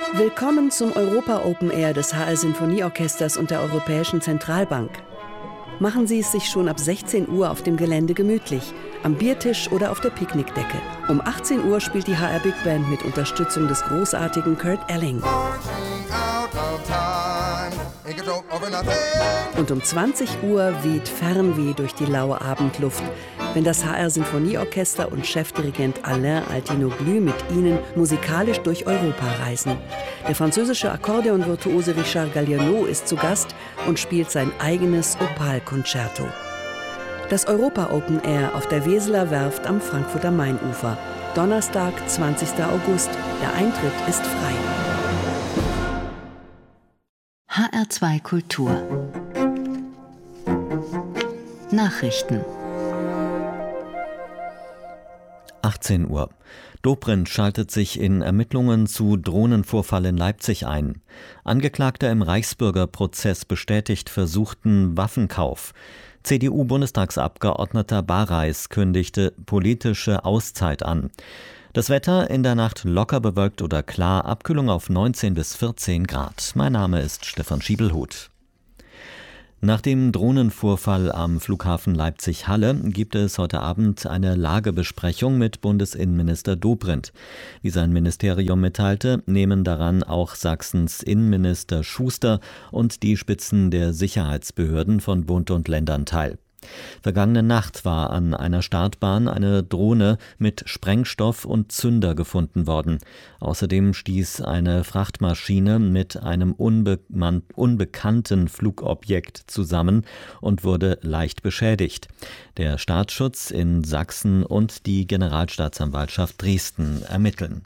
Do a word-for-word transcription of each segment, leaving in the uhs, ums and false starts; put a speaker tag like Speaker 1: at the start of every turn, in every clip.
Speaker 1: Willkommen zum Europa Open Air des H R Sinfonieorchesters und der Europäischen Zentralbank. Machen Sie es sich schon ab sechzehn Uhr auf dem Gelände gemütlich, am Biertisch oder auf der Picknickdecke. Um achtzehn Uhr spielt die H R Big Band mit Unterstützung des großartigen Kurt Elling. Und um zwanzig Uhr weht Fernweh durch die laue Abendluft, wenn das H R Sinfonieorchester und Chefdirigent Alain Altinoglu mit Ihnen musikalisch durch Europa reisen. Der französische Akkordeonvirtuose Richard Galliano ist zu Gast und spielt sein eigenes Opal-Concerto. Das Europa Open Air auf der Weseler Werft am Frankfurter Mainufer. Donnerstag, zwanzigster August. Der Eintritt ist frei.
Speaker 2: H R zwei Kultur Nachrichten
Speaker 3: achtzehn Uhr. Dobrindt schaltet sich in Ermittlungen zu Drohnenvorfall in Leipzig ein. Angeklagter im Reichsbürgerprozess bestätigt versuchten Waffenkauf. C D U-Bundestagsabgeordneter Bareis kündigte politische Auszeit an. Das Wetter in der Nacht locker bewölkt oder klar, Abkühlung auf neunzehn bis vierzehn Grad. Mein Name ist Stefan Schiebelhuth. Nach dem Drohnenvorfall am Flughafen Leipzig-Halle gibt es heute Abend eine Lagebesprechung mit Bundesinnenminister Dobrindt. Wie sein Ministerium mitteilte, nehmen daran auch Sachsens Innenminister Schuster und die Spitzen der Sicherheitsbehörden von Bund und Ländern teil. Vergangene Nacht war an einer Startbahn eine Drohne mit Sprengstoff und Zünder gefunden worden. Außerdem stieß eine Frachtmaschine mit einem unbe- unbekannten Flugobjekt zusammen und wurde leicht beschädigt. Der Staatsschutz in Sachsen und die Generalstaatsanwaltschaft Dresden ermitteln.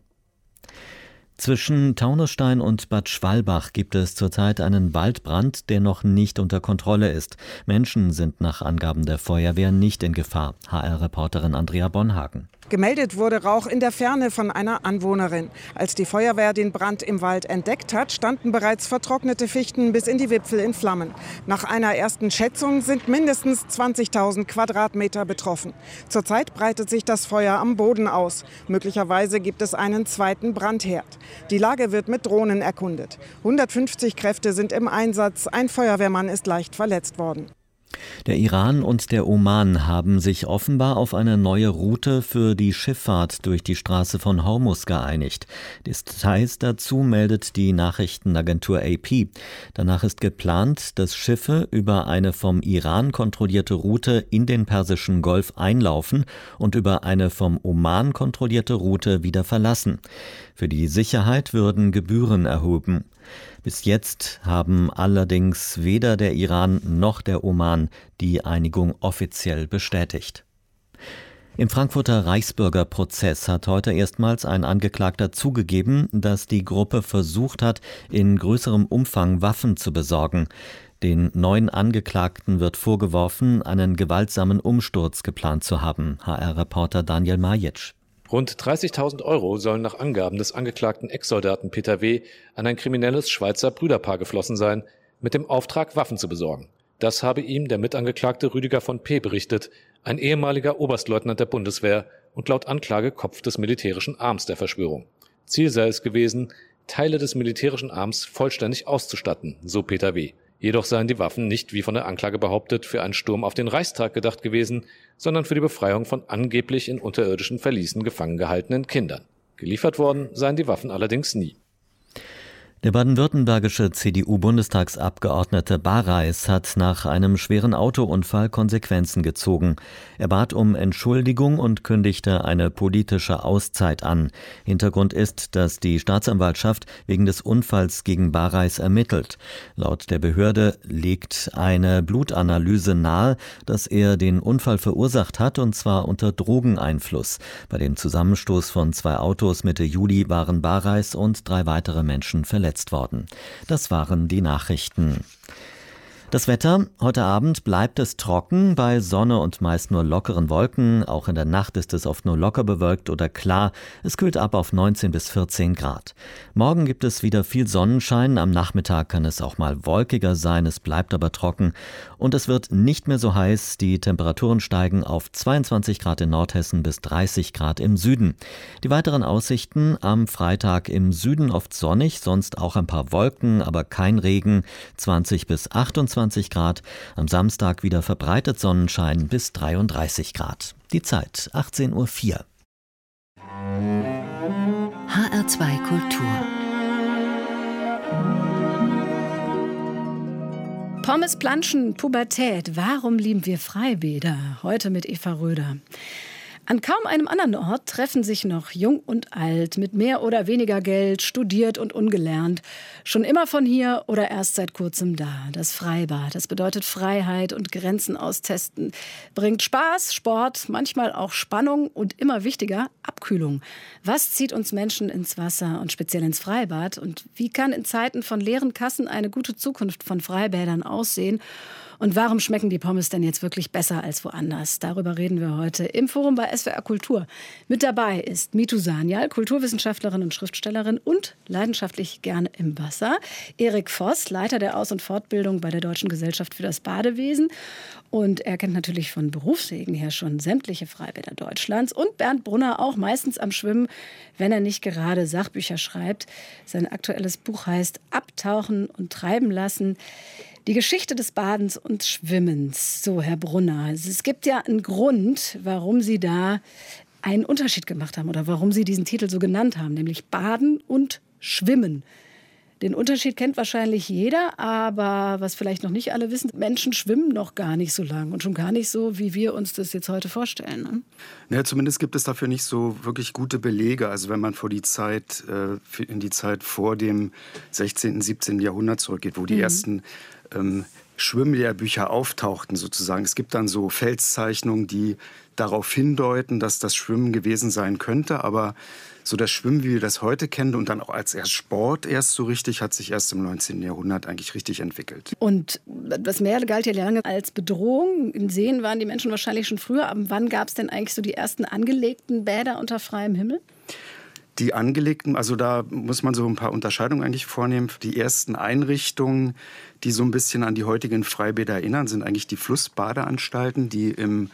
Speaker 3: Zwischen Taunusstein und Bad Schwalbach gibt es zurzeit einen Waldbrand, der noch nicht unter Kontrolle ist. Menschen sind nach Angaben der Feuerwehr nicht in Gefahr. H R-Reporterin Andrea Bonhagen.
Speaker 4: Gemeldet wurde Rauch in der Ferne von einer Anwohnerin. Als die Feuerwehr den Brand im Wald entdeckt hat, standen bereits vertrocknete Fichten bis in die Wipfel in Flammen. Nach einer ersten Schätzung sind mindestens zwanzigtausend Quadratmeter betroffen. Zurzeit breitet sich das Feuer am Boden aus. Möglicherweise gibt es einen zweiten Brandherd. Die Lage wird mit Drohnen erkundet. hundertfünfzig Kräfte sind im Einsatz. Ein Feuerwehrmann ist leicht verletzt worden.
Speaker 3: Der Iran und der Oman haben sich offenbar auf eine neue Route für die Schifffahrt durch die Straße von Hormuz geeinigt. Details dazu meldet die Nachrichtenagentur A P. Danach ist geplant, dass Schiffe über eine vom Iran kontrollierte Route in den Persischen Golf einlaufen und über eine vom Oman kontrollierte Route wieder verlassen. Für die Sicherheit würden Gebühren erhoben. Bis jetzt haben allerdings weder der Iran noch der Oman die Einigung offiziell bestätigt. Im Frankfurter Reichsbürgerprozess hat heute erstmals ein Angeklagter zugegeben, dass die Gruppe versucht hat, in größerem Umfang Waffen zu besorgen. Den neun Angeklagten wird vorgeworfen, einen gewaltsamen Umsturz geplant zu haben. H R-Reporter Daniel Majitsch.
Speaker 5: Rund dreißigtausend Euro sollen nach Angaben des angeklagten Ex-Soldaten Peter W. an ein kriminelles Schweizer Brüderpaar geflossen sein, mit dem Auftrag, Waffen zu besorgen. Das habe ihm der Mitangeklagte Rüdiger von P. berichtet, ein ehemaliger Oberstleutnant der Bundeswehr und laut Anklage Kopf des militärischen Arms der Verschwörung. Ziel sei es gewesen, Teile des militärischen Arms vollständig auszustatten, so Peter W. Jedoch seien die Waffen nicht, wie von der Anklage behauptet, für einen Sturm auf den Reichstag gedacht gewesen, sondern für die Befreiung von angeblich in unterirdischen Verließen gefangen gehaltenen Kindern. Geliefert worden seien die Waffen allerdings nie.
Speaker 3: Der baden-württembergische C D U-Bundestagsabgeordnete Bareis hat nach einem schweren Autounfall Konsequenzen gezogen. Er bat um Entschuldigung und kündigte eine politische Auszeit an. Hintergrund ist, dass die Staatsanwaltschaft wegen des Unfalls gegen Bareis ermittelt. Laut der Behörde legt eine Blutanalyse nahe, dass er den Unfall verursacht hat, und zwar unter Drogeneinfluss. Bei dem Zusammenstoß von zwei Autos Mitte Juli waren Bareis und drei weitere Menschen verletzt worden. Das waren die Nachrichten. Das Wetter: Heute Abend bleibt es trocken, bei Sonne und meist nur lockeren Wolken. Auch in der Nacht ist es oft nur locker bewölkt oder klar. Es kühlt ab auf neunzehn bis vierzehn Grad. Morgen gibt es wieder viel Sonnenschein. Am Nachmittag kann es auch mal wolkiger sein. Es bleibt aber trocken. Und es wird nicht mehr so heiß. Die Temperaturen steigen auf zweiundzwanzig Grad in Nordhessen bis dreißig Grad im Süden. Die weiteren Aussichten: am Freitag im Süden oft sonnig, sonst auch ein paar Wolken, aber kein Regen. zwanzig bis achtundzwanzig Grad. Am Samstag wieder verbreitet Sonnenschein bis dreiunddreißig Grad. Die Zeit achtzehn Uhr vier.
Speaker 2: H R zwei Kultur.
Speaker 6: Pommes, Planschen, Pubertät. Warum lieben wir Freibäder? Heute mit Eva Röder. An kaum einem anderen Ort treffen sich noch Jung und Alt, mit mehr oder weniger Geld, studiert und ungelernt. Schon immer von hier oder erst seit kurzem da. Das Freibad, das bedeutet Freiheit und Grenzen austesten. Bringt Spaß, Sport, manchmal auch Spannung und immer wichtiger, Abkühlung. Was zieht uns Menschen ins Wasser und speziell ins Freibad? Und wie kann in Zeiten von leeren Kassen eine gute Zukunft von Freibädern aussehen? Und warum schmecken die Pommes denn jetzt wirklich besser als woanders? Darüber reden wir heute im Forum bei S W R Kultur. Mit dabei ist Mitu Sanyal, Kulturwissenschaftlerin und Schriftstellerin und leidenschaftlich gerne im Wasser. Erik Voss, Leiter der Aus- und Fortbildung bei der Deutschen Gesellschaft für das Badewesen. Und er kennt natürlich von Berufswegen her schon sämtliche Freibäder Deutschlands. Und Bernd Brunner, auch meistens am Schwimmen, wenn er nicht gerade Sachbücher schreibt. Sein aktuelles Buch heißt Abtauchen und treiben lassen. Die Geschichte des Badens und Schwimmens. So, Herr Brunner, es gibt ja einen Grund, warum Sie da einen Unterschied gemacht haben oder warum Sie diesen Titel so genannt haben, nämlich Baden und Schwimmen. Den Unterschied kennt wahrscheinlich jeder, aber was vielleicht noch nicht alle wissen, Menschen schwimmen noch gar nicht so lang und schon gar nicht so, wie wir uns das jetzt heute vorstellen. Ne?
Speaker 7: Ja, zumindest gibt es dafür nicht so wirklich gute Belege. Also wenn man vor die Zeit, äh, in die Zeit vor dem sechzehnten, siebzehnten Jahrhundert zurückgeht, wo die mhm. ersten ähm, Schwimmlehrbücher auftauchten sozusagen. Es gibt dann so Felszeichnungen, die darauf hindeuten, dass das Schwimmen gewesen sein könnte, aber so das Schwimmen, wie wir das heute kennen und dann auch als erst Sport erst so richtig, hat sich erst im neunzehnten Jahrhundert eigentlich richtig entwickelt.
Speaker 6: Und das Meer galt ja lange als Bedrohung. In Seen waren die Menschen wahrscheinlich schon früher. Aber wann gab es denn eigentlich so die ersten angelegten Bäder unter freiem Himmel?
Speaker 7: Die angelegten, also da muss man so ein paar Unterscheidungen eigentlich vornehmen. Die ersten Einrichtungen, die so ein bisschen an die heutigen Freibäder erinnern, sind eigentlich die Flussbadeanstalten, die im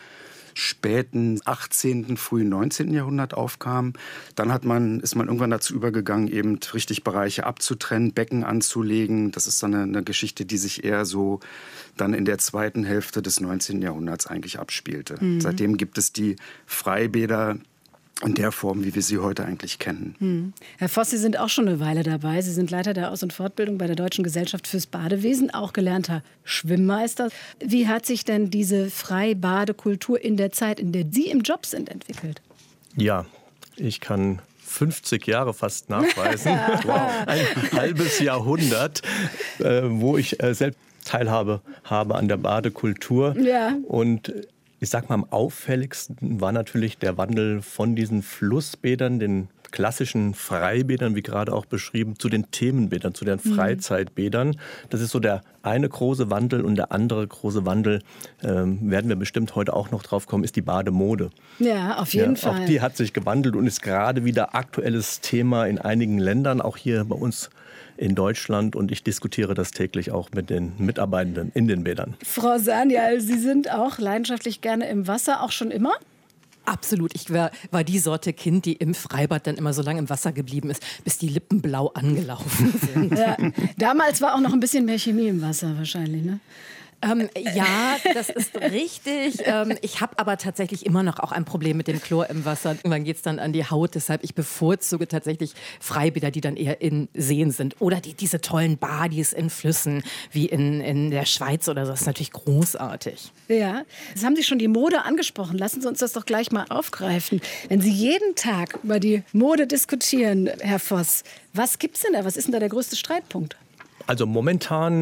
Speaker 7: späten achtzehnten, frühen neunzehnten Jahrhundert aufkamen. Dann hat man, ist man irgendwann dazu übergegangen, eben richtig Bereiche abzutrennen, Becken anzulegen. Das ist dann eine, eine Geschichte, die sich eher so dann in der zweiten Hälfte des neunzehnten Jahrhunderts eigentlich abspielte. Mhm. Seitdem gibt es die Freibäder in der Form, wie wir sie heute eigentlich kennen.
Speaker 6: Hm. Herr Voss, Sie sind auch schon eine Weile dabei. Sie sind Leiter der Aus- und Fortbildung bei der Deutschen Gesellschaft fürs Badewesen, auch gelernter Schwimmmeister. Wie hat sich denn diese Freibadekultur in der Zeit, in der Sie im Job sind, entwickelt?
Speaker 8: Ja, ich kann fünfzig Jahre fast nachweisen. Wow. Ein halbes Jahrhundert, äh, wo ich äh, selbst Teilhabe habe an der Badekultur. Ja. Und ich sag mal, am auffälligsten war natürlich der Wandel von diesen Flussbädern, den klassischen Freibädern, wie gerade auch beschrieben, zu den Themenbädern, zu den Freizeitbädern. Das ist so der eine große Wandel und der andere große Wandel, ähm, werden wir bestimmt heute auch noch drauf kommen, ist die Bademode.
Speaker 6: Ja, auf jeden
Speaker 8: ja,
Speaker 6: Fall.
Speaker 8: Auch die hat sich gewandelt und ist gerade wieder aktuelles Thema in einigen Ländern, auch hier bei uns in Deutschland, und ich diskutiere das täglich auch mit den Mitarbeitenden in den Bädern.
Speaker 6: Frau Sanyal, Sie sind auch leidenschaftlich gerne im Wasser, auch schon immer?
Speaker 9: Absolut. Ich war, war die Sorte Kind, die im Freibad dann immer so lange im Wasser geblieben ist, bis die Lippen blau angelaufen sind.
Speaker 6: Ja, damals war auch noch ein bisschen mehr Chemie im Wasser wahrscheinlich, ne?
Speaker 9: Ähm, ja, das ist richtig. Ähm, ich habe aber tatsächlich immer noch auch ein Problem mit dem Chlor im Wasser. Irgendwann geht es dann an die Haut. Deshalb ich bevorzuge tatsächlich Freibäder, die dann eher in Seen sind. Oder die, diese tollen Badis in Flüssen, wie in, in der Schweiz oder so. Das ist natürlich großartig.
Speaker 6: Ja, jetzt haben Sie schon die Mode angesprochen. Lassen Sie uns das doch gleich mal aufgreifen. Wenn Sie jeden Tag über die Mode diskutieren, Herr Voss, was gibt's denn da? Was ist denn da der größte Streitpunkt?
Speaker 8: Also momentan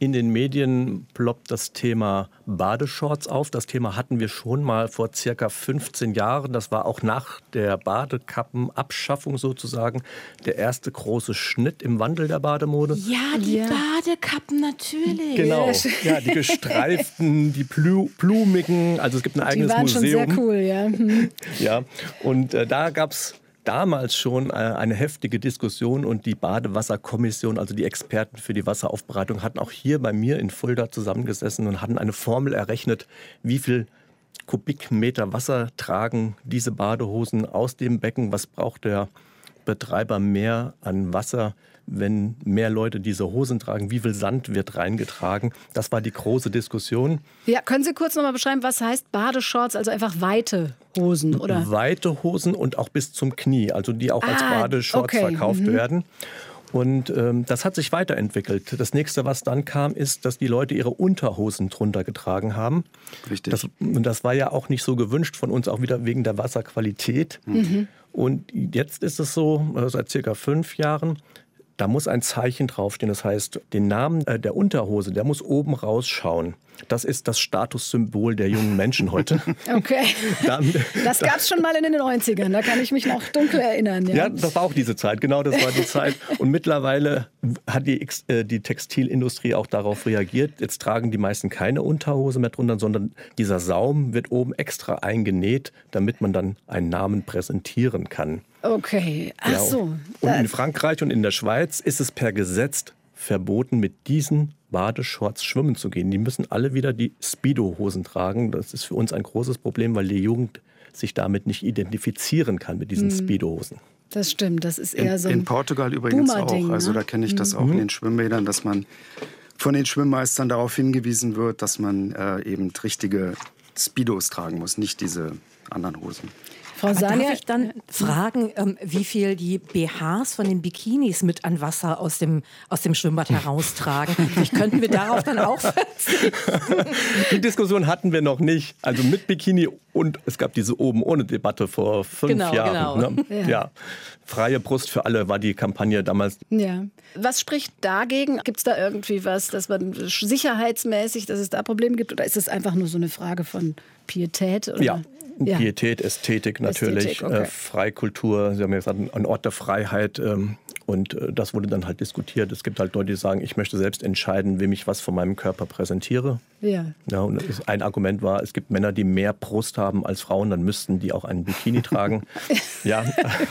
Speaker 8: In den Medien ploppt das Thema Badeshorts auf. Das Thema hatten wir schon mal vor circa fünfzehn Jahren. Das war auch nach der Badekappenabschaffung sozusagen der erste große Schnitt im Wandel der Bademode.
Speaker 9: Ja, die ja. Badekappen natürlich.
Speaker 8: Genau, ja, die gestreiften, die Plu- blumigen. Also es gibt ein eigenes Museum.
Speaker 6: Die waren schon sehr cool, ja. Hm.
Speaker 8: Ja, und äh, da gab es damals schon äh, eine heftige Diskussion und die Badewasserkommission, also die Experten für die Wasseraufbereitung, hatten auch hier bei mir in Fulda zusammengesessen und hatten eine Formel errechnet, wie viel Kubikmeter Wasser tragen diese Badehosen aus dem Becken. Was braucht der Betreiber mehr an Wasser, wenn mehr Leute diese Hosen tragen? Wie viel Sand wird reingetragen? Das war die große Diskussion.
Speaker 6: Ja, können Sie kurz noch mal beschreiben, was heißt Badeshorts, also einfach weite Hosen, oder?
Speaker 8: Weite Hosen und auch bis zum Knie, also die auch als
Speaker 6: ah,
Speaker 8: Badeshorts
Speaker 6: okay.
Speaker 8: verkauft
Speaker 6: mhm.
Speaker 8: werden. Und ähm, das hat sich weiterentwickelt. Das nächste, was dann kam, ist, dass die Leute ihre Unterhosen drunter getragen haben.
Speaker 7: Richtig.
Speaker 8: Das, und das war ja auch nicht so gewünscht von uns, auch wieder wegen der Wasserqualität.
Speaker 6: Mhm.
Speaker 8: Und jetzt ist es so, äh, seit circa fünf Jahren, da muss ein Zeichen draufstehen. Das heißt, den Namen äh, der Unterhose, der muss oben rausschauen. Das ist das Statussymbol der jungen Menschen heute.
Speaker 6: Okay.
Speaker 8: Dann,
Speaker 6: das gab es schon mal in den neunzigern, da kann ich mich noch dunkel erinnern. Ja.
Speaker 8: ja, das war auch diese Zeit, genau, das war die Zeit. Und mittlerweile hat die, äh, die Textilindustrie auch darauf reagiert. Jetzt tragen die meisten keine Unterhose mehr drunter, sondern dieser Saum wird oben extra eingenäht, damit man dann einen Namen präsentieren kann.
Speaker 6: Okay, ach so.
Speaker 8: Ja, und in Frankreich und in der Schweiz ist es per Gesetz verboten, mit diesen Badeshorts schwimmen zu gehen. Die müssen alle wieder die Speedo-Hosen tragen. Das ist für uns ein großes Problem, weil die Jugend sich damit nicht identifizieren kann, mit diesen hm. Speedo-Hosen.
Speaker 6: Das stimmt, das ist eher
Speaker 7: in,
Speaker 6: so ein
Speaker 7: In Portugal übrigens auch.
Speaker 6: Ne?
Speaker 7: Also da kenne ich das auch
Speaker 8: mhm.
Speaker 7: in den Schwimmbädern, dass man von den Schwimmmeistern darauf hingewiesen wird, dass man äh, eben richtige Speedos tragen muss, nicht diese anderen Hosen.
Speaker 6: Frau Sania,
Speaker 9: darf ich dann fragen, ähm, wie viel die B Hs von den Bikinis mit an Wasser aus dem, aus dem Schwimmbad heraustragen? Vielleicht könnten wir darauf dann auch verzichten.
Speaker 8: Die Diskussion hatten wir noch nicht. Also mit Bikini und es gab diese oben ohne Debatte vor fünf
Speaker 9: genau,
Speaker 8: Jahren.
Speaker 9: Genau.
Speaker 8: Ne? Ja. ja. Freie Brust für alle war die Kampagne damals.
Speaker 6: Ja. Was spricht dagegen? Gibt es da irgendwie was, dass man sicherheitsmäßig, dass es da Probleme gibt? Oder ist es einfach nur so eine Frage von Pietät? Oder?
Speaker 8: Ja.
Speaker 6: Ja.
Speaker 8: Pietät, Ästhetik natürlich,
Speaker 6: Ästhetik, okay.
Speaker 8: äh, Freikultur, Sie haben ja gesagt, ein Ort der Freiheit ähm, und äh, das wurde dann halt diskutiert. Es gibt halt Leute, die sagen, ich möchte selbst entscheiden, wem ich was von meinem Körper präsentiere.
Speaker 6: Ja.
Speaker 8: Ja, und ein Argument war, es gibt Männer, die mehr Brust haben als Frauen, dann müssten die auch einen Bikini tragen. Ja.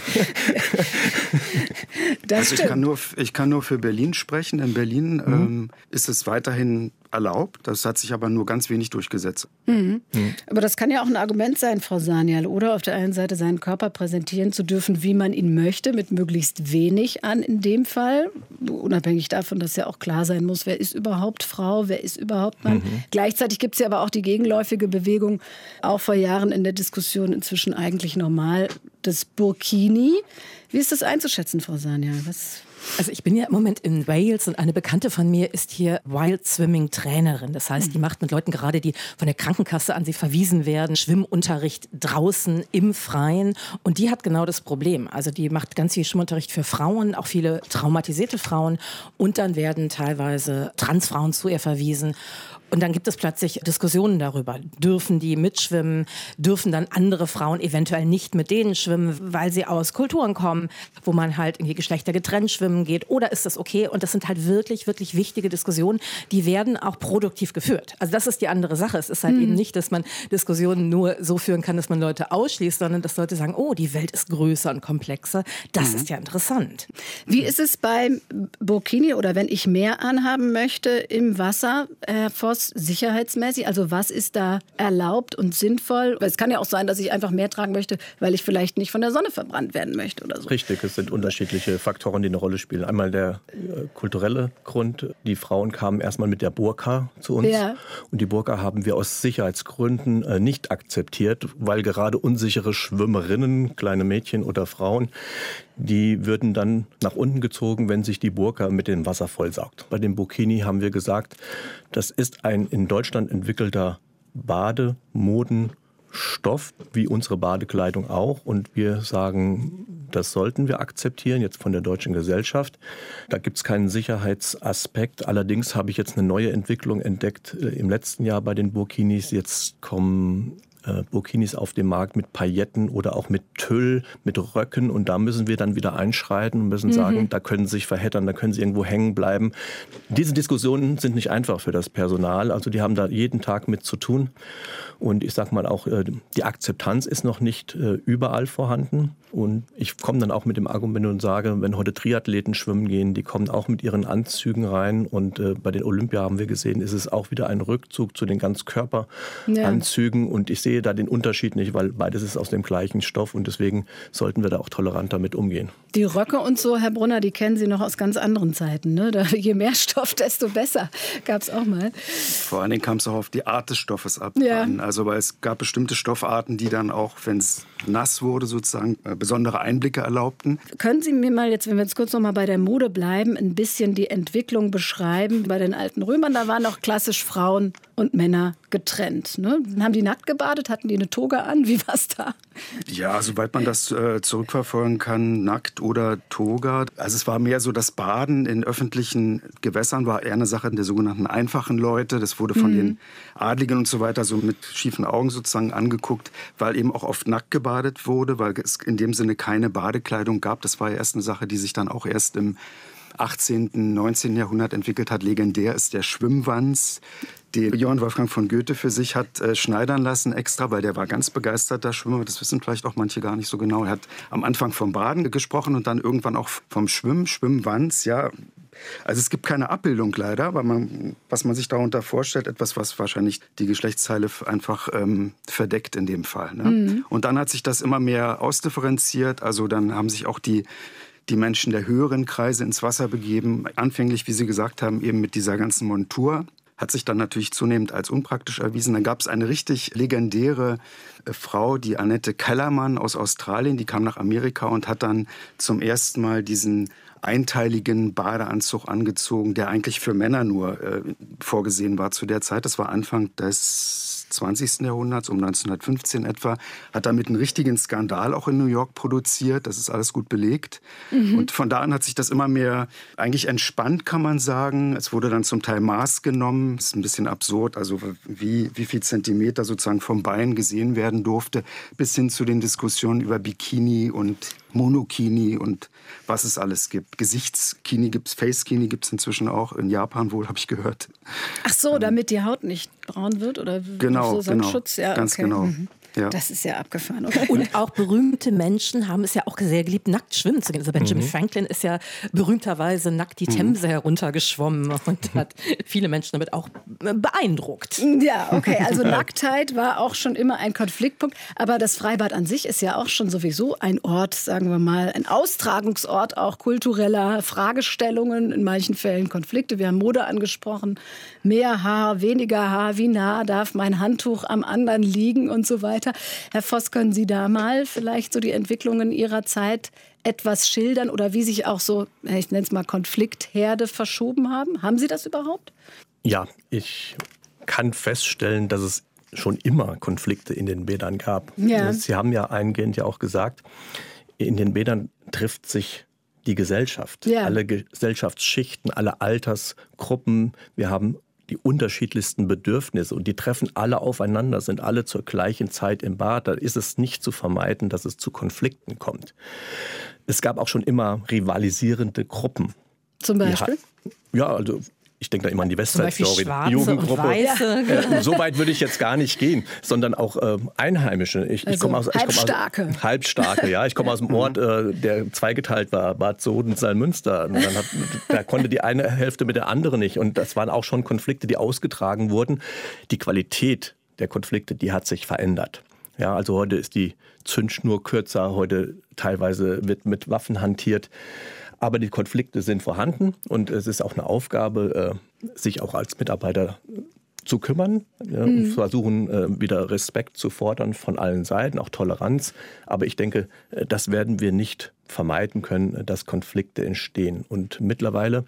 Speaker 6: Das
Speaker 7: also ich kann, nur, ich kann nur für Berlin sprechen. In Berlin mhm. ähm, ist es weiterhin erlaubt. Das hat sich aber nur ganz wenig durchgesetzt.
Speaker 6: Mhm. Mhm. Aber das kann ja auch ein Argument sein, Frau Sanial, oder? Auf der einen Seite seinen Körper präsentieren zu dürfen, wie man ihn möchte, mit möglichst wenig an in dem Fall. Unabhängig davon, dass ja auch klar sein muss, wer ist überhaupt Frau, wer ist überhaupt Mann. Mhm. Gleichzeitig gibt es ja aber auch die gegenläufige Bewegung, auch vor Jahren in der Diskussion inzwischen eigentlich normal, das Burkini. Wie ist das einzuschätzen, Frau Sanial? Was...
Speaker 9: Also ich bin ja im Moment in Wales und eine Bekannte von mir ist hier Wild Swimming Trainerin. Das heißt, die macht mit Leuten gerade, die von der Krankenkasse an sie verwiesen werden, Schwimmunterricht draußen im Freien. Und die hat genau das Problem. Also die macht ganz viel Schwimmunterricht für Frauen, auch viele traumatisierte Frauen. Und dann werden teilweise Transfrauen zu ihr verwiesen. Und dann gibt es plötzlich Diskussionen darüber. Dürfen die mitschwimmen? Dürfen dann andere Frauen eventuell nicht mit denen schwimmen, weil sie aus Kulturen kommen, wo man halt irgendwie geschlechtergetrennt schwimmen geht? Oder ist das okay? Und das sind halt wirklich, wirklich wichtige Diskussionen. Die werden auch produktiv geführt. Also das ist die andere Sache. Es ist halt mhm. eben nicht, dass man Diskussionen nur so führen kann, dass man Leute ausschließt, sondern dass Leute sagen, oh, die Welt ist größer und komplexer. Das mhm. ist ja interessant.
Speaker 6: Wie ist es beim Burkini oder wenn ich mehr anhaben möchte im Wasser, Herr Voss? Sicherheitsmäßig? Also was ist da erlaubt und sinnvoll? Es kann ja auch sein, dass ich einfach mehr tragen möchte, weil ich vielleicht nicht von der Sonne verbrannt werden möchte oder so.
Speaker 8: Richtig, es sind unterschiedliche Faktoren, die eine Rolle spielen. Einmal der äh, kulturelle Grund. Die Frauen kamen erstmal mit der Burka zu uns. Ja. Und die Burka haben wir aus Sicherheitsgründen äh, nicht akzeptiert, weil gerade unsichere Schwimmerinnen, kleine Mädchen oder Frauen, die würden dann nach unten gezogen, wenn sich die Burka mit dem Wasser vollsaugt. Bei dem Burkini haben wir gesagt, das ist ein in Deutschland entwickelter Bademodenstoff, wie unsere Badekleidung auch. Und wir sagen, Das sollten wir akzeptieren, jetzt von der deutschen Gesellschaft. Da gibt es keinen Sicherheitsaspekt. Allerdings habe ich jetzt eine neue Entwicklung entdeckt äh, im letzten Jahr bei den Burkinis. Jetzt kommen äh, Burkinis auf den Markt mit Pailletten oder auch mit Tüll, mit Röcken. Und da müssen wir dann wieder einschreiten und müssen mhm. sagen, da können sie sich verheddern, da können sie irgendwo hängen bleiben. Diese Diskussionen sind nicht einfach für das Personal. Also die haben da jeden Tag mit zu tun. Und ich sage mal auch, die Akzeptanz ist noch nicht überall vorhanden. Und ich komme dann auch mit dem Argument und sage, wenn heute Triathleten schwimmen gehen, die kommen auch mit ihren Anzügen rein. Und äh, bei den Olympia haben wir gesehen, ist es auch wieder ein Rückzug zu den Ganzkörperanzügen. Ja. Und ich sehe da den Unterschied nicht, weil beides ist aus dem gleichen Stoff. Und deswegen sollten wir da auch tolerant damit umgehen.
Speaker 6: Die Röcke und so, Herr Brunner, die kennen Sie noch aus ganz anderen Zeiten. Ne? Da, je mehr Stoff, desto besser. Gab es auch mal.
Speaker 7: Vor allen Dingen kam es auch auf die Art des Stoffes ab.
Speaker 6: Ja.
Speaker 7: Also weil es gab bestimmte Stoffarten, die dann auch, wenn es nass wurde, sozusagen besondere Einblicke erlaubten.
Speaker 6: Können Sie mir mal jetzt, wenn wir jetzt kurz noch mal bei der Mode bleiben, ein bisschen die Entwicklung beschreiben? Bei den alten Römern, da waren noch klassisch Frauen und Männer getrennt. Ne? Dann haben die nackt gebadet, hatten die eine Toga an? Wie war es da?
Speaker 7: Ja, soweit man das äh, zurückverfolgen kann, nackt oder Toga. Also es war mehr so, das Baden in öffentlichen Gewässern war eher eine Sache der sogenannten einfachen Leute. Das wurde von mhm. den Adligen und so weiter so mit schiefen Augen sozusagen angeguckt, weil eben auch oft nackt gebadet wurde, weil es in dem Sinne keine Badekleidung gab. Das war ja erst eine Sache, die sich dann auch erst im achtzehnten, neunzehnten Jahrhundert entwickelt hat. Legendär ist der Schwimmwanz, den Johann Wolfgang von Goethe für sich hat äh, schneidern lassen extra, weil der war ganz begeisterter Schwimmer. Das wissen vielleicht auch manche gar nicht so genau. Er hat am Anfang vom Baden gesprochen und dann irgendwann auch vom Schwimmen, Schwimmwanz, ja. Also es gibt keine Abbildung leider, aber man, was man sich darunter vorstellt, etwas, was wahrscheinlich die Geschlechtsteile einfach ähm, verdeckt in dem Fall. Ne? Mhm. Und dann hat sich das immer mehr ausdifferenziert. Also dann haben sich auch die die Menschen der höheren Kreise ins Wasser begeben. Anfänglich, wie Sie gesagt haben, eben mit dieser ganzen Montur. Hat sich dann natürlich zunehmend als unpraktisch erwiesen. Dann gab es eine richtig legendäre äh, Frau, die Annette Kellermann aus Australien, die kam nach Amerika und hat dann zum ersten Mal diesen einteiligen Badeanzug angezogen, der eigentlich für Männer nur äh, vorgesehen war zu der Zeit. Das war Anfang des zwanzigsten Jahrhunderts, um neunzehnhundertfünfzehn etwa, hat damit einen richtigen Skandal auch in New York produziert. Das ist alles gut belegt. Mhm. Und von da an hat sich das immer mehr eigentlich entspannt, kann man sagen. Es wurde dann zum Teil Maß genommen. Das ist ein bisschen absurd, also wie, wie viel Zentimeter sozusagen vom Bein gesehen werden durfte, bis hin zu den Diskussionen über Bikini und Monokini und was es alles gibt. Gesichtskini gibt es, Facekini gibt es inzwischen auch, in Japan wohl, habe ich gehört.
Speaker 6: Ach so, damit die Haut nicht braun wird? Oder
Speaker 7: genau,
Speaker 6: so
Speaker 7: genau,
Speaker 6: Schutz? Ja,
Speaker 7: ganz
Speaker 6: okay.
Speaker 7: genau.
Speaker 6: Mhm.
Speaker 7: Ja.
Speaker 6: Das ist ja abgefahren. Okay.
Speaker 9: Und auch berühmte Menschen haben es ja auch sehr geliebt, nackt schwimmen zu gehen. Also Benjamin mhm. Franklin ist ja berühmterweise nackt die Themse mhm. heruntergeschwommen und hat viele Menschen damit auch beeindruckt.
Speaker 6: Ja, okay, also Nacktheit war auch schon immer ein Konfliktpunkt. Aber das Freibad an sich ist ja auch schon sowieso ein Ort, sagen wir mal, ein Austragungsort auch kultureller Fragestellungen, in manchen Fällen Konflikte. Wir haben Mode angesprochen, mehr Haar, weniger Haar, wie nah darf mein Handtuch am anderen liegen und so weiter. Herr Voss, können Sie da mal vielleicht so die Entwicklungen Ihrer Zeit etwas schildern oder wie sich auch so, ich nenne es mal Konfliktherde verschoben haben? Haben Sie das überhaupt?
Speaker 8: Ja, ich kann feststellen, dass es schon immer Konflikte in den Bädern gab.
Speaker 6: Ja.
Speaker 8: Sie haben ja eingehend ja auch gesagt, in den Bädern trifft sich die Gesellschaft, ja. alle Gesellschaftsschichten, alle Altersgruppen. Wir haben die unterschiedlichsten Bedürfnisse und die treffen alle aufeinander, sind alle zur gleichen Zeit im Bad. Da ist es nicht zu vermeiden, dass es zu Konflikten kommt. Es gab auch schon immer rivalisierende Gruppen.
Speaker 6: Zum Beispiel?
Speaker 8: Ja, also ich denke da immer an die Westside-Story.
Speaker 9: Jugendgruppe. Weiße.
Speaker 8: Äh, so weit würde ich jetzt gar nicht gehen, sondern auch äh, Einheimische. Ich,
Speaker 6: also
Speaker 8: ich komme aus, ich
Speaker 6: Halbstarke.
Speaker 8: Komm aus, Halbstarke, ja. Ich komme aus einem Ort, äh, der zweigeteilt war, Bad Soden-Salmünster. Und dann hat, da konnte die eine Hälfte mit der anderen nicht. Und das waren auch schon Konflikte, die ausgetragen wurden. Die Qualität der Konflikte, die hat sich verändert. Ja, also heute ist die Zündschnur kürzer, heute teilweise wird mit Waffen hantiert. Aber die Konflikte sind vorhanden und es ist auch eine Aufgabe, sich auch als Mitarbeiter zu kümmern, ja, mhm. und versuchen, wieder Respekt zu fordern von allen Seiten, auch Toleranz. Aber ich denke, das werden wir nicht vermeiden können, dass Konflikte entstehen. Und mittlerweile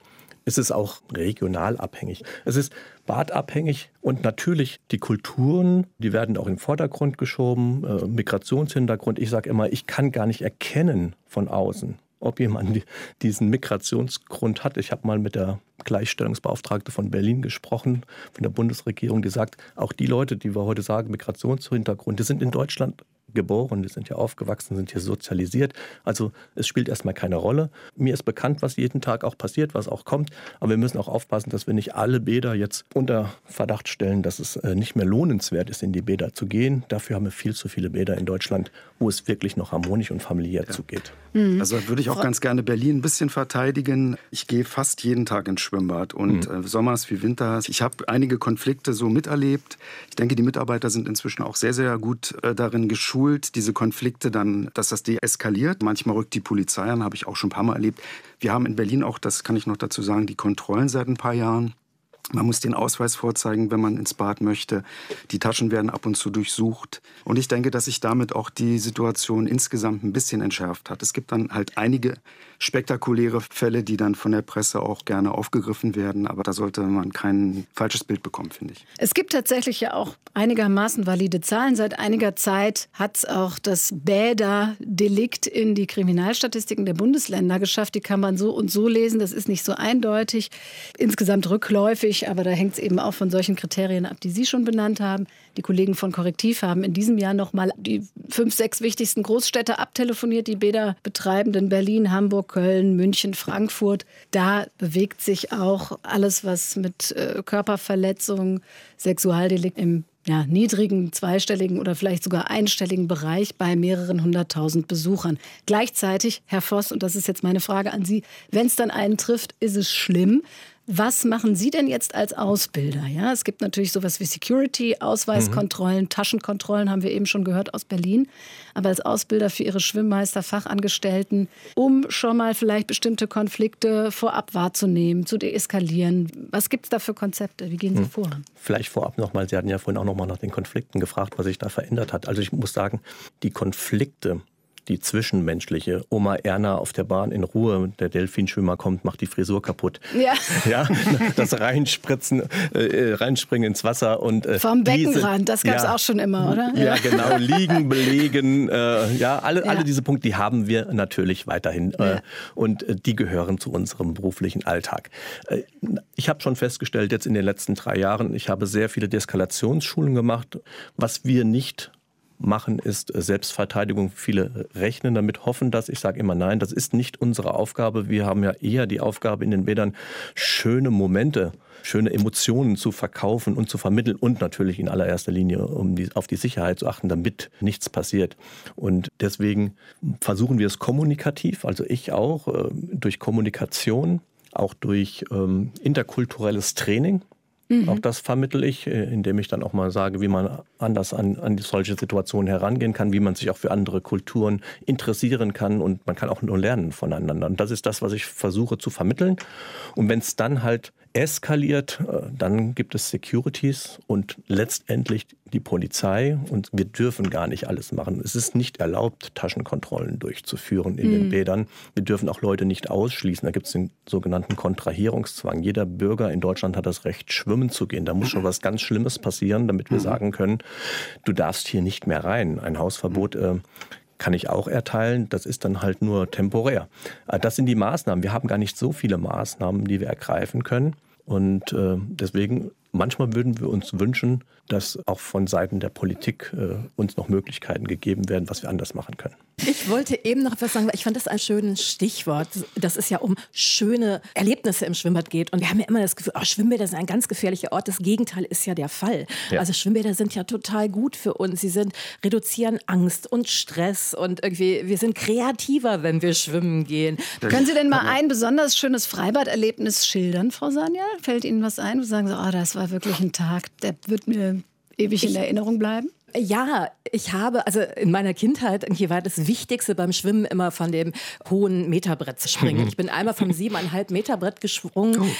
Speaker 8: Es ist auch regional abhängig. Es ist badabhängig und natürlich die Kulturen, die werden auch in den Vordergrund geschoben, äh, Migrationshintergrund. Ich sage immer, ich kann gar nicht erkennen von außen, ob jemand diesen Migrationsgrund hat. Ich habe mal mit der Gleichstellungsbeauftragte von Berlin gesprochen, von der Bundesregierung, die sagt, auch die Leute, die wir heute sagen, Migrationshintergrund, die sind in Deutschland geboren, die sind hier aufgewachsen, sind hier sozialisiert. Also es spielt erstmal keine Rolle. Mir ist bekannt, was jeden Tag auch passiert, was auch kommt. Aber wir müssen auch aufpassen, dass wir nicht alle Bäder jetzt unter Verdacht stellen, dass es nicht mehr lohnenswert ist, in die Bäder zu gehen. Dafür haben wir viel zu viele Bäder in Deutschland, wo es wirklich noch harmonisch und familiär ja. zugeht.
Speaker 7: Mhm. Also würde ich auch ganz gerne Berlin ein bisschen verteidigen. Ich gehe fast jeden Tag ins Schwimmbad und mhm. äh, Sommers wie Winters. Ich habe einige Konflikte so miterlebt. Ich denke, die Mitarbeiter sind inzwischen auch sehr, sehr gut äh, darin geschult, diese Konflikte dann, dass das deeskaliert. Manchmal rückt die Polizei an, habe ich auch schon ein paar Mal erlebt. Wir haben in Berlin auch, das kann ich noch dazu sagen, die Kontrollen seit ein paar Jahren. Man muss den Ausweis vorzeigen, wenn man ins Bad möchte. Die Taschen werden ab und zu durchsucht. Und ich denke, dass sich damit auch die Situation insgesamt ein bisschen entschärft hat. Es gibt dann halt einige spektakuläre Fälle, die dann von der Presse auch gerne aufgegriffen werden. Aber da sollte man kein falsches Bild bekommen, finde ich.
Speaker 6: Es gibt tatsächlich ja auch einigermaßen valide Zahlen. Seit einiger Zeit hat es auch das Bäderdelikt in die Kriminalstatistiken der Bundesländer geschafft. Die kann man so und so lesen. Das ist nicht so eindeutig. Insgesamt rückläufig. Aber da hängt es eben auch von solchen Kriterien ab, die Sie schon benannt haben. Die Kollegen von Korrektiv haben in diesem Jahr noch mal die fünf, sechs wichtigsten Großstädte abtelefoniert, die Bäder betreiben. In Berlin, Hamburg, Köln, München, Frankfurt. Da bewegt sich auch alles, was mit äh, Körperverletzung, Sexualdelikt im ja, niedrigen, zweistelligen oder vielleicht sogar einstelligen Bereich bei mehreren hunderttausend Besuchern. Gleichzeitig, Herr Voss, und das ist jetzt meine Frage an Sie, wenn es dann einen trifft, ist es schlimm. Was machen Sie denn jetzt als Ausbilder? Ja, es gibt natürlich sowas wie Security, Ausweiskontrollen, mhm. Taschenkontrollen, haben wir eben schon gehört aus Berlin. Aber als Ausbilder für Ihre Schwimmmeister, Fachangestellten, um schon mal vielleicht bestimmte Konflikte vorab wahrzunehmen, zu deeskalieren. Was gibt es da für Konzepte? Wie gehen Sie mhm. vor?
Speaker 8: Vielleicht vorab nochmal, Sie hatten ja vorhin auch nochmal nach den Konflikten gefragt, was sich da verändert hat. Also ich muss sagen, die Konflikte, die zwischenmenschliche, Oma Erna auf der Bahn in Ruhe, der Delfinschwimmer kommt, macht die Frisur kaputt. Ja. ja das Reinspritzen, äh, reinspringen ins Wasser. Und, äh,
Speaker 6: vom Beckenrand, das gab es ja, auch schon immer, oder?
Speaker 8: Ja, ja genau, liegen, belegen, äh, ja, alle, ja. alle diese Punkte, die haben wir natürlich weiterhin. Äh, ja. Und äh, die gehören zu unserem beruflichen Alltag. Äh, ich habe schon festgestellt, jetzt in den letzten drei Jahren, ich habe sehr viele Deeskalationsschulungen gemacht, was wir nicht machen, ist Selbstverteidigung. Viele rechnen damit, hoffen das. Ich sage immer nein, das ist nicht unsere Aufgabe. Wir haben ja eher die Aufgabe in den Bädern, schöne Momente, schöne Emotionen zu verkaufen und zu vermitteln und natürlich in allererster Linie, um die, auf die Sicherheit zu achten, damit nichts passiert. Und deswegen versuchen wir es kommunikativ, also ich auch, äh, durch Kommunikation, auch durch ähm, interkulturelles Training. Mhm. Auch das vermittle ich, indem ich dann auch mal sage, wie man anders an, an solche Situationen herangehen kann, wie man sich auch für andere Kulturen interessieren kann und man kann auch nur lernen voneinander. Und das ist das, was ich versuche zu vermitteln. Und wenn es dann halt eskaliert, dann gibt es Securities und letztendlich die Polizei und wir dürfen gar nicht alles machen. Es ist nicht erlaubt, Taschenkontrollen durchzuführen in mhm. den Bädern. Wir dürfen auch Leute nicht ausschließen. Da gibt es den sogenannten Kontrahierungszwang. Jeder Bürger in Deutschland hat das Recht, schwimmen zu gehen. Da muss schon was ganz Schlimmes passieren, damit wir mhm. sagen können, du darfst hier nicht mehr rein. Ein Hausverbot äh, kann ich auch erteilen. Das ist dann halt nur temporär. Das sind die Maßnahmen. Wir haben gar nicht so viele Maßnahmen, die wir ergreifen können. Und äh, deswegen, manchmal würden wir uns wünschen, dass auch von Seiten der Politik äh, uns noch Möglichkeiten gegeben werden, was wir anders machen können.
Speaker 9: Ich wollte eben noch etwas sagen, weil ich fand das ein schönes Stichwort, dass es ja um schöne Erlebnisse im Schwimmbad geht. Und wir haben ja immer das Gefühl, oh, Schwimmbäder sind ein ganz gefährlicher Ort. Das Gegenteil ist ja der Fall. Ja. Also Schwimmbäder sind ja total gut für uns. Sie sind, reduzieren Angst und Stress und irgendwie, wir sind kreativer, wenn wir schwimmen gehen.
Speaker 6: Können Sie denn mal ein besonders schönes Freibad-Erlebnis schildern, Frau Sanja? Fällt Ihnen was ein? Sie sagen so, oh, das war wirklich ein Tag, der wird mir ewig ich, in Erinnerung bleiben?
Speaker 9: Ja, ich habe, also in meiner Kindheit irgendwie war das Wichtigste beim Schwimmen immer von dem hohen Meterbrett zu springen. Ich bin einmal vom siebeneinhalb Meter Brett gesprungen. Oh.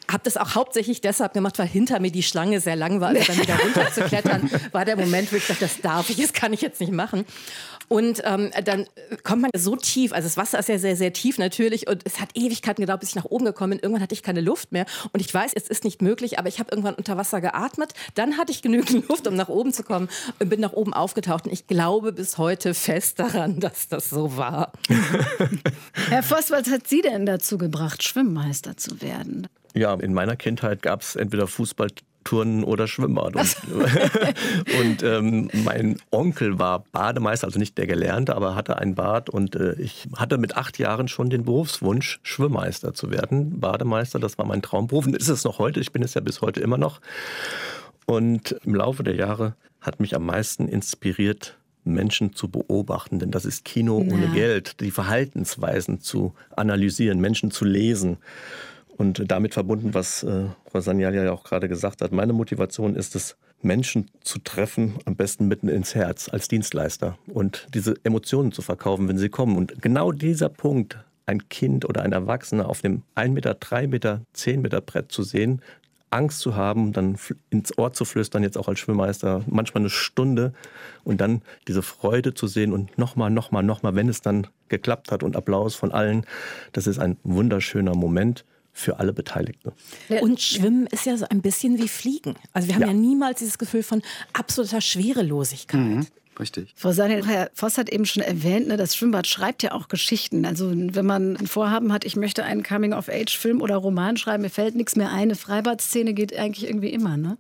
Speaker 9: habe das auch hauptsächlich deshalb gemacht, weil hinter mir die Schlange sehr lang war. Also dann wieder runter zu klettern, war der Moment, wo ich dachte, das darf ich, das kann ich jetzt nicht machen. Und ähm, dann kommt man so tief, also das Wasser ist ja sehr, sehr tief natürlich und es hat Ewigkeiten gedauert, bis ich nach oben gekommen bin. Irgendwann hatte ich keine Luft mehr und ich weiß, es ist nicht möglich, aber ich habe irgendwann unter Wasser geatmet. Dann hatte ich genügend Luft, um nach oben zu kommen und bin nach oben aufgetaucht. Und ich glaube bis heute fest daran, dass das so war.
Speaker 6: Herr Voss, was hat Sie denn dazu gebracht, Schwimmmeister zu werden?
Speaker 8: Ja, in meiner Kindheit gab es entweder Fußball, Turnen oder Schwimmbad. Und, und ähm, mein Onkel war Bademeister, also nicht der Gelernte, aber hatte ein Bad. Und äh, ich hatte mit acht Jahren schon den Berufswunsch, Schwimmmeister zu werden. Bademeister, das war mein Traumberuf. Und ist es noch heute, ich bin es ja bis heute immer noch. Und im Laufe der Jahre hat mich am meisten inspiriert, Menschen zu beobachten. Denn das ist Kino ja. ohne Geld, die Verhaltensweisen zu analysieren, Menschen zu lesen. Und damit verbunden, was äh, Frau Sanyal ja auch gerade gesagt hat, meine Motivation ist es, Menschen zu treffen, am besten mitten ins Herz als Dienstleister und diese Emotionen zu verkaufen, wenn sie kommen. Und genau dieser Punkt, ein Kind oder ein Erwachsener auf dem ein Meter, drei Meter, zehn Meter Brett zu sehen, Angst zu haben, dann ins Ohr zu flüstern, jetzt auch als Schwimmmeister, manchmal eine Stunde und dann diese Freude zu sehen und nochmal, nochmal, nochmal, wenn es dann geklappt hat und Applaus von allen, das ist ein wunderschöner Moment für alle Beteiligten.
Speaker 9: Und Schwimmen ist ja so ein bisschen wie Fliegen. Also wir haben ja, ja niemals dieses Gefühl von absoluter Schwerelosigkeit.
Speaker 7: Mhm. Richtig.
Speaker 6: Frau Sanyal, Herr Voss hat eben schon erwähnt, ne, das Schwimmbad schreibt ja auch Geschichten. Also wenn man ein Vorhaben hat, ich möchte einen Coming-of-Age-Film oder Roman schreiben, mir fällt nichts mehr ein. Eine Freibadszene geht eigentlich irgendwie immer, ne?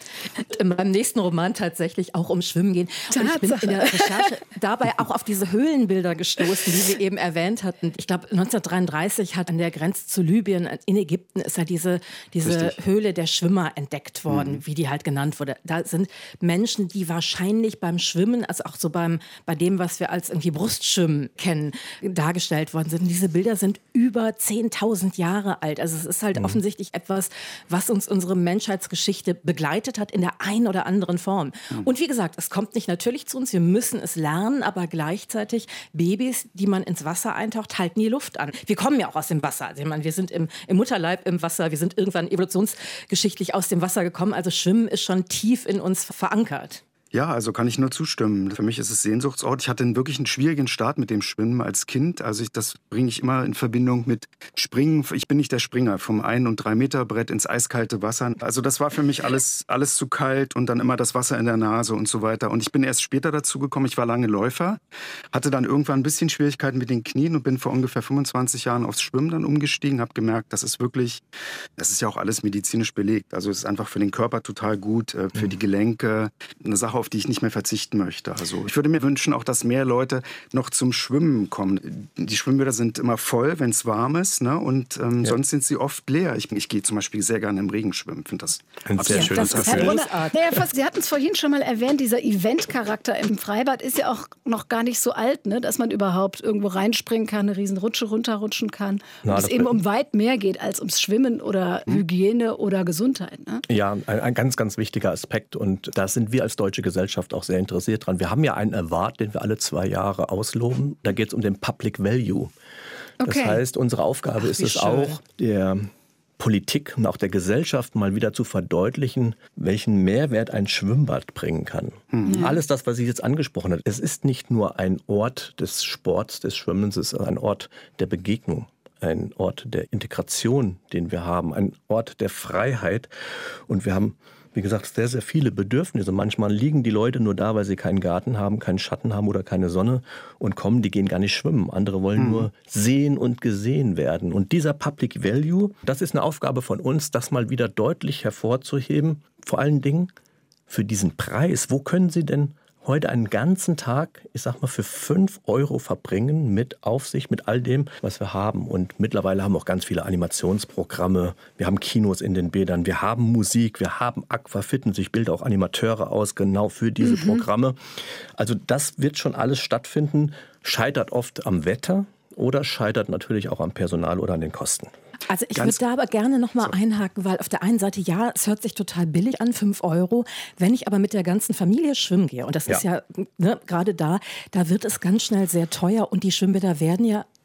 Speaker 9: In meinem nächsten Roman tatsächlich auch um Schwimmen gehen. Und ich bin in der Recherche dabei auch auf diese Höhlenbilder gestoßen, die wir eben erwähnt hatten. Ich glaube, neunzehnhundertdreiunddreißig hat an der Grenze zu Libyen in Ägypten ist ja diese, diese Höhle der Schwimmer entdeckt worden, mhm. wie die halt genannt wurde. Da sind Menschen, die wahrscheinlich beim Schwimmen, also auch so beim, bei dem, was wir als irgendwie Brustschwimmen kennen, dargestellt worden sind. Und diese Bilder sind über zehntausend Jahre alt. Also es ist halt mhm. offensichtlich etwas, was uns unsere Menschheitsgeschichte begleitet hat in der einen oder anderen Form. Mhm. Und wie gesagt, es kommt nicht natürlich zu uns, wir müssen es lernen, aber gleichzeitig Babys, die man ins Wasser eintaucht, halten die Luft an. Wir kommen ja auch aus dem Wasser. Also ich meine, wir sind im, im Mutterleib im Wasser, wir sind irgendwann evolutionsgeschichtlich aus dem Wasser gekommen. Also Schwimmen ist schon tief in uns verankert.
Speaker 7: Ja, also kann ich nur zustimmen. Für mich ist es Sehnsuchtsort. Ich hatte einen wirklich einen schwierigen Start mit dem Schwimmen als Kind. Also ich, das bringe ich immer in Verbindung mit Springen. Ich bin nicht der Springer vom ein- und drei Meter Brett ins eiskalte Wasser. Also das war für mich alles, alles zu kalt und dann immer das Wasser in der Nase und so weiter. Und ich bin erst später dazu gekommen. Ich war lange Läufer, hatte dann irgendwann ein bisschen Schwierigkeiten mit den Knien und bin vor ungefähr fünfundzwanzig Jahren aufs Schwimmen dann umgestiegen. Habe gemerkt, das ist wirklich, das ist ja auch alles medizinisch belegt. Also es ist einfach für den Körper total gut, für die Gelenke, eine Sache, auf die ich nicht mehr verzichten möchte. Also ich würde mir wünschen, auch, dass mehr Leute noch zum Schwimmen kommen. Die Schwimmbäder sind immer voll, wenn es warm ist, ne? Und ähm, ja. sonst sind sie oft leer. Ich, ich gehe zum Beispiel sehr gerne im Regen schwimmen. Finde das
Speaker 8: ein sehr schönes
Speaker 6: Gefühl. Naja, Sie hatten es vorhin schon mal erwähnt, dieser Event-Charakter im Freibad ist ja auch noch gar nicht so alt, ne? Dass man überhaupt irgendwo reinspringen kann, eine Riesenrutsche runterrutschen kann. Und es eben um weit mehr geht als ums Schwimmen oder hm. Hygiene oder Gesundheit. Ne?
Speaker 8: Ja, ein, ein ganz, ganz wichtiger Aspekt. Und da sind wir als deutsche Gesellschaft auch sehr interessiert dran. Wir haben ja einen Award, den wir alle zwei Jahre ausloben. Da geht es um den Public Value. Okay. Das heißt, unsere Aufgabe Ach, ist es schön. auch, der Politik und auch der Gesellschaft mal wieder zu verdeutlichen, welchen Mehrwert ein Schwimmbad bringen kann. Mhm. Alles das, was ich jetzt angesprochen habe, es ist nicht nur ein Ort des Sports, des Schwimmens, es ist ein Ort der Begegnung. Ein Ort der Integration, den wir haben, ein Ort der Freiheit. Und wir haben, wie gesagt, sehr, sehr viele Bedürfnisse. Manchmal liegen die Leute nur da, weil sie keinen Garten haben, keinen Schatten haben oder keine Sonne und kommen, die gehen gar nicht schwimmen. Andere wollen mhm. nur sehen und gesehen werden. Und dieser Public Value, das ist eine Aufgabe von uns, das mal wieder deutlich hervorzuheben. Vor allen Dingen für diesen Preis. Wo können Sie denn heute einen ganzen Tag, ich sag mal, für fünf Euro verbringen mit Aufsicht, mit all dem, was wir haben. Und mittlerweile haben wir auch ganz viele Animationsprogramme. Wir haben Kinos in den Bädern, wir haben Musik, wir haben Aquafitness. Ich bilde auch Animateure aus, genau für diese mhm. Programme. Also das wird schon alles stattfinden. Scheitert oft am Wetter oder scheitert natürlich auch am Personal oder an den Kosten.
Speaker 9: Also ich würde da aber gerne noch mal so. einhaken, weil auf der einen Seite, ja, es hört sich total billig an, fünf Euro. Wenn ich aber mit der ganzen Familie schwimmen gehe, und das ja. ist ja ne, gerade da, da wird es ganz schnell sehr teuer und die Schwimmbäder werden ja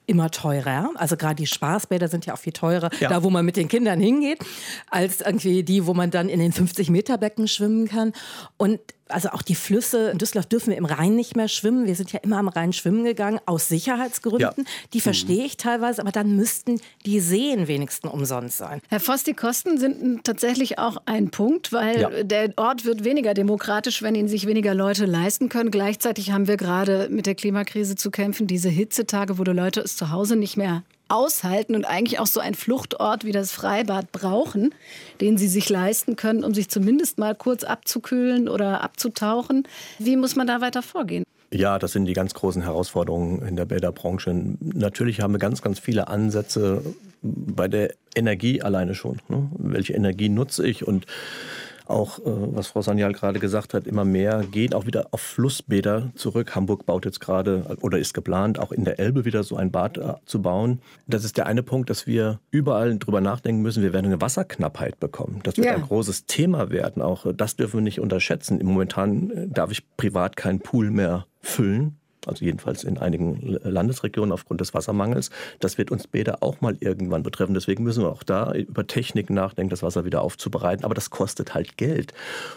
Speaker 9: immer teurer. Also gerade die Spaßbäder sind ja auch viel teurer,
Speaker 8: ja.
Speaker 9: da wo man mit den Kindern hingeht, als irgendwie die, wo man dann in den fünfzig-Meter-Becken schwimmen kann. Und also auch die Flüsse in Düsseldorf dürfen wir im Rhein nicht mehr schwimmen. Wir sind ja immer am Rhein schwimmen gegangen, aus Sicherheitsgründen. Ja. Die verstehe ich teilweise, aber dann müssten die Seen wenigstens umsonst sein.
Speaker 6: Herr Voss, die Kosten sind tatsächlich auch ein Punkt, weil ja. der Ort wird weniger demokratisch, wenn ihn sich weniger Leute leisten können. Gleichzeitig haben wir gerade mit der Klimakrise zu kämpfen, diese Hitzetage, wo die Leute es zu Hause nicht mehr aushalten und eigentlich auch so einen Fluchtort wie das Freibad brauchen, den sie sich leisten können, um sich zumindest mal kurz abzukühlen oder abzutauchen. Wie muss man da weiter vorgehen?
Speaker 8: Ja, das sind die ganz großen Herausforderungen in der Bäderbranche. Natürlich haben wir ganz, ganz viele Ansätze bei der Energie alleine schon. Ne? Welche Energie nutze ich? Und auch, was Frau Sanyal gerade gesagt hat, immer mehr geht auch wieder auf Flussbäder zurück. Hamburg baut jetzt gerade oder ist geplant, auch in der Elbe wieder so ein Bad zu bauen. Das ist der eine Punkt, dass wir überall drüber nachdenken müssen. Wir werden eine Wasserknappheit bekommen. Das wird ja. ein großes Thema werden. Auch das dürfen wir nicht unterschätzen. Momentan darf ich privat keinen Pool mehr füllen. Also jedenfalls in einigen Landesregionen aufgrund des Wassermangels. Das wird uns Bäder auch mal irgendwann betreffen. Deswegen müssen wir auch da über Technik nachdenken, das Wasser wieder aufzubereiten. Aber das kostet halt Geld.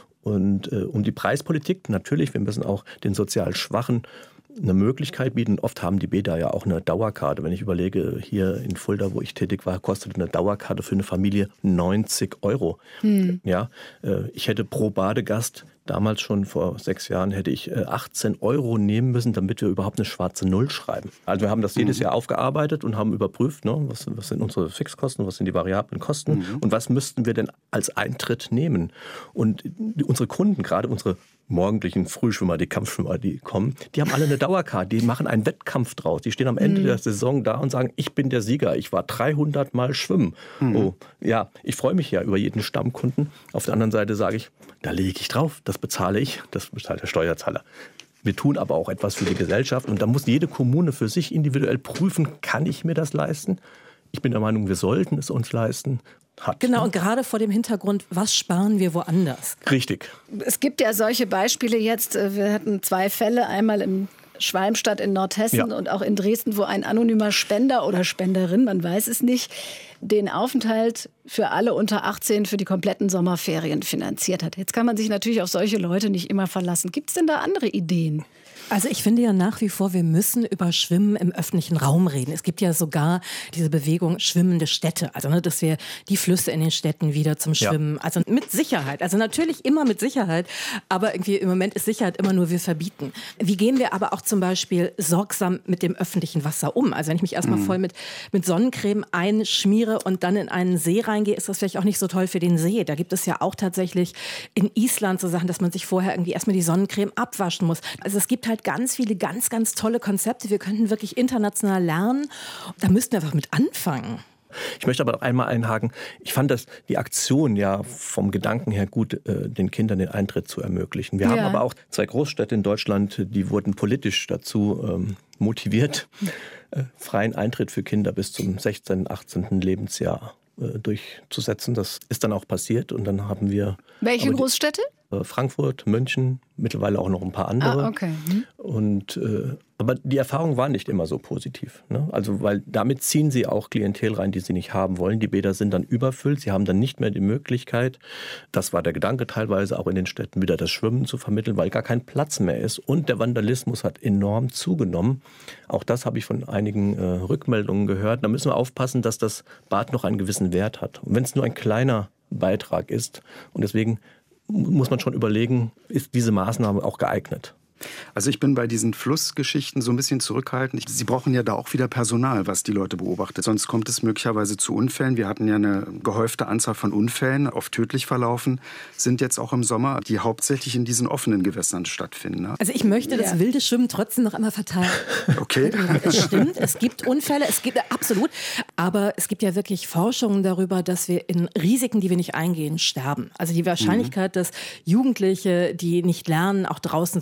Speaker 8: Und äh, um die Preispolitik, natürlich, wir müssen auch den sozial Schwachen eine Möglichkeit bieten. Oft haben die Bäder ja auch eine Dauerkarte. Wenn ich überlege, hier in Fulda, wo ich tätig war, kostet eine Dauerkarte für eine Familie neunzig Euro. Hm. Ja, äh, ich hätte pro Badegast damals schon vor sechs Jahren hätte ich achtzehn Euro nehmen müssen, damit wir überhaupt eine schwarze Null schreiben. Also wir haben das jedes mhm. Jahr aufgearbeitet und haben überprüft, ne, was, was sind unsere Fixkosten, was sind die variablen Kosten mhm. und was müssten wir denn als Eintritt nehmen. Und die, unsere Kunden, gerade unsere morgendlichen Frühschwimmer, die Kampfschwimmer, die kommen, die haben alle eine Dauerkarte, die machen einen Wettkampf draus. Die stehen am Ende mhm. der Saison da und sagen, ich bin der Sieger, ich war dreihundert Mal schwimmen. Mhm. Oh, ja, ich freue mich ja über jeden Stammkunden. Auf der anderen Seite sage ich, da lege ich drauf, das bezahle ich, das bezahlt der Steuerzahler. Wir tun aber auch etwas für die Gesellschaft und da muss jede Kommune für sich individuell prüfen, kann ich mir das leisten? Ich bin der Meinung, wir sollten es uns leisten. Hat.
Speaker 9: Genau, und gerade vor dem Hintergrund, was sparen wir woanders?
Speaker 8: Richtig.
Speaker 6: Es gibt ja solche Beispiele jetzt. Wir hatten zwei Fälle, einmal im Schwalmstadt in Nordhessen ja. und auch in Dresden, wo ein anonymer Spender oder Spenderin, man weiß es nicht, den Aufenthalt für alle unter achtzehn für die kompletten Sommerferien finanziert hat. Jetzt kann man sich natürlich auf solche Leute nicht immer verlassen. Gibt es denn da andere Ideen?
Speaker 9: Also ich finde ja nach wie vor, wir müssen über Schwimmen im öffentlichen Raum reden. Es gibt ja sogar diese Bewegung schwimmende Städte. Also ne, dass wir die Flüsse in den Städten wieder zum Schwimmen, ja. also mit Sicherheit. Also natürlich immer mit Sicherheit, aber irgendwie im Moment ist Sicherheit immer nur, wir verbieten. Wie gehen wir aber auch zum Beispiel sorgsam mit dem öffentlichen Wasser um? Also wenn ich mich erstmal mhm. voll mit, mit Sonnencreme einschmiere und dann in einen See reingehe, ist das vielleicht auch nicht so toll für den See. Da gibt es ja auch tatsächlich in Island so Sachen, dass man sich vorher irgendwie erstmal die Sonnencreme abwaschen muss. Also es gibt halt ganz viele, ganz, ganz tolle Konzepte. Wir könnten wirklich international lernen. Da müssten wir einfach mit anfangen.
Speaker 8: Ich möchte aber noch einmal einhaken. Ich fand das die Aktion ja vom Gedanken her gut, äh, den Kindern den Eintritt zu ermöglichen. Wir ja. haben aber auch zwei Großstädte in Deutschland, die wurden politisch dazu ähm, motiviert, äh, freien Eintritt für Kinder bis zum sechzehnten, achtzehnten Lebensjahr äh, durchzusetzen. Das ist dann auch passiert und dann haben wir...
Speaker 6: Welche Großstädte?
Speaker 8: Die, Frankfurt, München, mittlerweile auch noch ein paar andere.
Speaker 6: Ah, okay. Hm.
Speaker 8: Und, äh, aber die Erfahrung war nicht immer so positiv. Ne? Also, weil damit ziehen sie auch Klientel rein, die sie nicht haben wollen. Die Bäder sind dann überfüllt. Sie haben dann nicht mehr die Möglichkeit, das war der Gedanke teilweise auch in den Städten, wieder das Schwimmen zu vermitteln, weil gar kein Platz mehr ist. Und der Vandalismus hat enorm zugenommen. Auch das habe ich von einigen äh, Rückmeldungen gehört. Da müssen wir aufpassen, dass das Bad noch einen gewissen Wert hat. Und wenn es nur ein kleiner Beitrag ist. Und deswegen muss man schon überlegen, ist diese Maßnahme auch geeignet?
Speaker 7: Also ich bin bei diesen Flussgeschichten so ein bisschen zurückhaltend. Sie brauchen ja da auch wieder Personal, was die Leute beobachtet. Sonst kommt es möglicherweise zu Unfällen. Wir hatten ja eine gehäufte Anzahl von Unfällen, oft tödlich verlaufen, sind jetzt auch im Sommer, die hauptsächlich in diesen offenen Gewässern stattfinden. Ne?
Speaker 9: Also ich möchte das ja. wilde Schwimmen trotzdem noch einmal verteilen.
Speaker 7: Okay.
Speaker 9: Es stimmt, es gibt Unfälle, es gibt absolut. Aber es gibt ja wirklich Forschungen darüber, dass wir in Risiken, die wir nicht eingehen, sterben. Also die Wahrscheinlichkeit, mhm. dass Jugendliche, die nicht lernen, auch draußen zu schwimmen,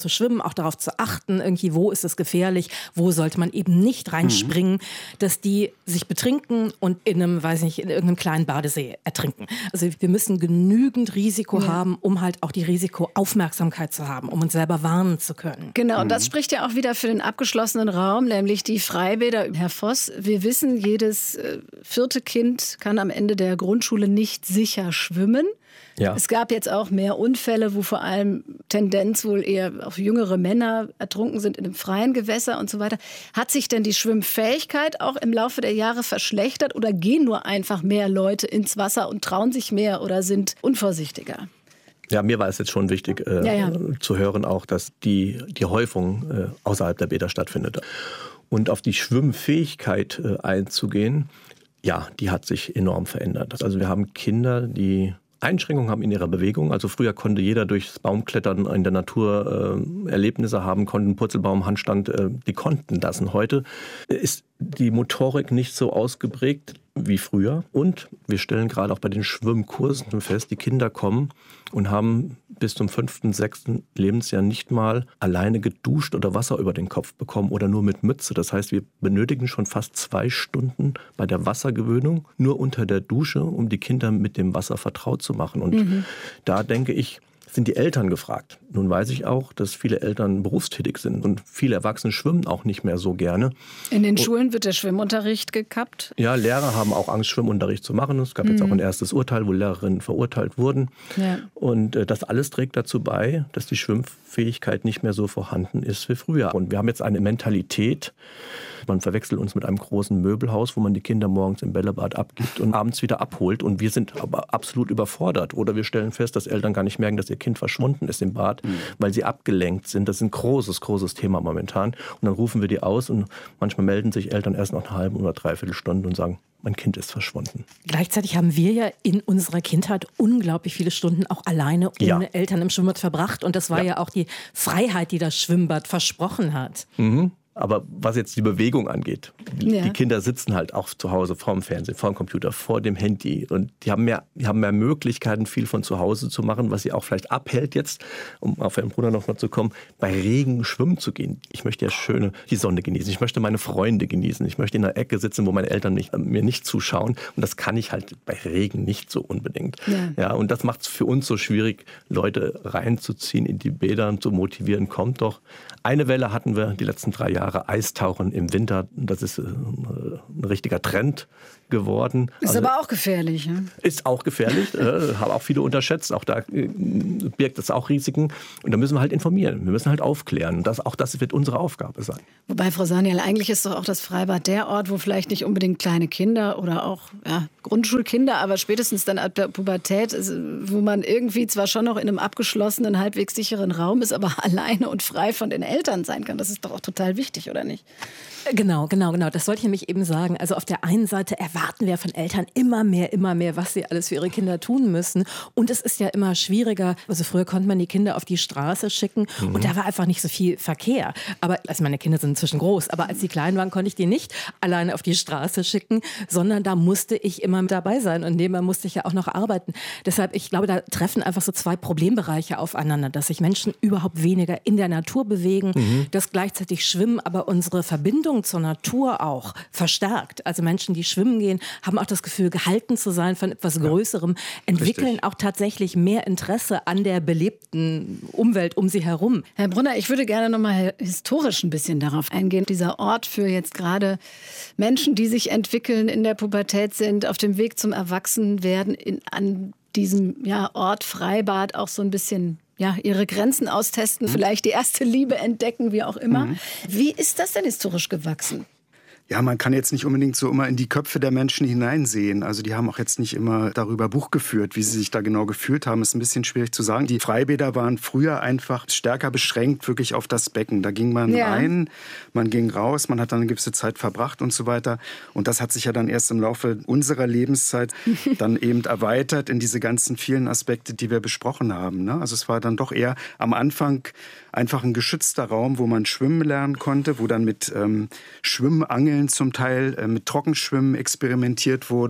Speaker 9: auch darauf zu achten, irgendwie, wo ist es gefährlich, wo sollte man eben nicht reinspringen, mhm. dass die sich betrinken und in einem, weiß nicht, in irgendeinem kleinen Badesee ertrinken. Also wir müssen genügend Risiko ja. haben, um halt auch die Risikoaufmerksamkeit zu haben, um uns selber warnen zu können.
Speaker 6: Genau, und das spricht ja auch wieder für den abgeschlossenen Raum, nämlich die Freibäder. Herr Voss, wir wissen, jedes äh, vierte Kind kann am Ende der Grundschule nicht sicher schwimmen. Ja. Es gab jetzt auch mehr Unfälle, wo vor allem Tendenz wohl eher auf jüngere Männer ertrunken sind in einem freien Gewässer und so weiter. Hat sich denn die Schwimmfähigkeit auch im Laufe der Jahre verschlechtert oder gehen nur einfach mehr Leute ins Wasser und trauen sich mehr oder sind unvorsichtiger?
Speaker 8: Ja, mir war es jetzt schon wichtig äh, ja, ja. zu hören auch, dass die, die Häufung äh, außerhalb der Bäder stattfindet. Und auf die Schwimmfähigkeit äh, einzugehen, ja, die hat sich enorm verändert. Also wir haben Kinder, die Einschränkungen haben in ihrer Bewegung. Also früher konnte jeder durchs Baumklettern in der Natur äh, Erlebnisse haben, konnten Purzelbaum, Handstand, äh, die konnten das. Und heute ist die Motorik nicht so ausgeprägt wie früher. Und wir stellen gerade auch bei den Schwimmkursen fest, die Kinder kommen und haben bis zum fünften, sechsten Lebensjahr nicht mal alleine geduscht oder Wasser über den Kopf bekommen oder nur mit Mütze. Das heißt, wir benötigen schon fast zwei Stunden bei der Wassergewöhnung nur unter der Dusche, um die Kinder mit dem Wasser vertraut zu machen. Und mhm. da denke ich, sind die Eltern gefragt. Nun weiß ich auch, dass viele Eltern berufstätig sind und viele Erwachsene schwimmen auch nicht mehr so gerne.
Speaker 6: In den Schulen wird der Schwimmunterricht gekappt?
Speaker 8: Ja, Lehrer haben auch Angst, Schwimmunterricht zu machen. Es gab mhm. jetzt auch ein erstes Urteil, wo Lehrerinnen verurteilt wurden. Ja. Und äh, das alles trägt dazu bei, dass die Schwimmfähigkeit nicht mehr so vorhanden ist wie früher. Und wir haben jetzt eine Mentalität, man verwechselt uns mit einem großen Möbelhaus, wo man die Kinder morgens im Bällebad abgibt und abends wieder abholt. Und wir sind aber absolut überfordert. Oder wir stellen fest, dass Eltern gar nicht merken, dass ihr Kind verschwunden ist im Bad, mhm. weil sie abgelenkt sind. Das ist ein großes, großes Thema momentan. Und dann rufen wir die aus und manchmal melden sich Eltern erst nach einer halben oder dreiviertel Stunde und sagen, mein Kind ist verschwunden.
Speaker 9: Gleichzeitig haben wir ja in unserer Kindheit unglaublich viele Stunden auch alleine ohne ja. Eltern im Schwimmbad verbracht. Und das war ja. ja auch die Freiheit, die das Schwimmbad versprochen hat.
Speaker 8: Mhm. Aber was jetzt die Bewegung angeht, ja. die Kinder sitzen halt auch zu Hause vorm Fernsehen, vorm Computer, vor dem Handy. Und die haben mehr, die haben mehr Möglichkeiten, viel von zu Hause zu machen, was sie auch vielleicht abhält jetzt, um auf Herrn Brunner noch mal zu kommen, bei Regen schwimmen zu gehen. Ich möchte ja schöne die Sonne genießen. Ich möchte meine Freunde genießen. Ich möchte in einer Ecke sitzen, wo meine Eltern nicht, mir nicht zuschauen. Und das kann ich halt bei Regen nicht so unbedingt. Ja. Ja, und das macht es für uns so schwierig, Leute reinzuziehen in die Bäder und zu motivieren. Kommt doch. Eine Welle hatten wir die letzten drei Jahre. Eistauchen im Winter, das ist ein richtiger Trend geworden.
Speaker 6: Ist also, aber auch gefährlich. Ne?
Speaker 8: Ist auch gefährlich, äh, haben auch viele unterschätzt. Auch da äh, birgt es auch Risiken. Und da müssen wir halt informieren, wir müssen halt aufklären. Das, auch das wird unsere Aufgabe sein.
Speaker 6: Wobei, Frau Saniel, eigentlich ist doch auch das Freibad der Ort, wo vielleicht nicht unbedingt kleine Kinder oder auch ja, Grundschulkinder, aber spätestens dann ab der Pubertät, wo man irgendwie zwar schon noch in einem abgeschlossenen, halbwegs sicheren Raum ist, aber alleine und frei von den Eltern sein kann. Das ist doch auch total wichtig, oder nicht?
Speaker 9: Genau, genau, genau. Das wollte ich nämlich eben sagen. Also auf der einen Seite erwarten wir von Eltern immer mehr, immer mehr, was sie alles für ihre Kinder tun müssen. Und es ist ja immer schwieriger. Also früher konnte man die Kinder auf die Straße schicken mhm. und da war einfach nicht so viel Verkehr. Aber also meine Kinder sind inzwischen groß, aber als sie klein waren, konnte ich die nicht alleine auf die Straße schicken, sondern da musste ich immer dabei sein und nebenbei musste ich ja auch noch arbeiten. Deshalb, ich glaube, da treffen einfach so zwei Problembereiche aufeinander, dass sich Menschen überhaupt weniger in der Natur bewegen, mhm. dass gleichzeitig Schwimmen, aber unsere Verbindung zur Natur auch verstärkt. Also Menschen, die schwimmen gehen, haben auch das Gefühl, gehalten zu sein von etwas Größerem, entwickeln Richtig. Auch tatsächlich mehr Interesse an der belebten Umwelt um sie herum.
Speaker 6: Herr Brunner, ich würde gerne noch mal historisch ein bisschen darauf eingehen. Dieser Ort für jetzt gerade Menschen, die sich entwickeln, in der Pubertät sind, auf dem Weg zum Erwachsenwerden, in, an diesem ja, Ort Freibad auch so ein bisschen ja, ihre Grenzen austesten, mhm. vielleicht die erste Liebe entdecken, wie auch immer. Mhm. Wie ist das denn historisch gewachsen?
Speaker 7: Ja, man kann jetzt nicht unbedingt so immer in die Köpfe der Menschen hineinsehen. Also die haben auch jetzt nicht immer darüber Buch geführt, wie sie sich da genau gefühlt haben. Ist ein bisschen schwierig zu sagen. Die Freibäder waren früher einfach stärker beschränkt wirklich auf das Becken. Da ging man ja. rein, man ging raus, man hat dann eine gewisse Zeit verbracht und so weiter. Und das hat sich ja dann erst im Laufe unserer Lebenszeit dann eben erweitert in diese ganzen vielen Aspekte, die wir besprochen haben. Ne? Also es war dann doch eher am Anfang einfach ein geschützter Raum, wo man schwimmen lernen konnte, wo dann mit ähm, Schwimmangeln zum Teil, äh, mit Trockenschwimmen experimentiert wurde.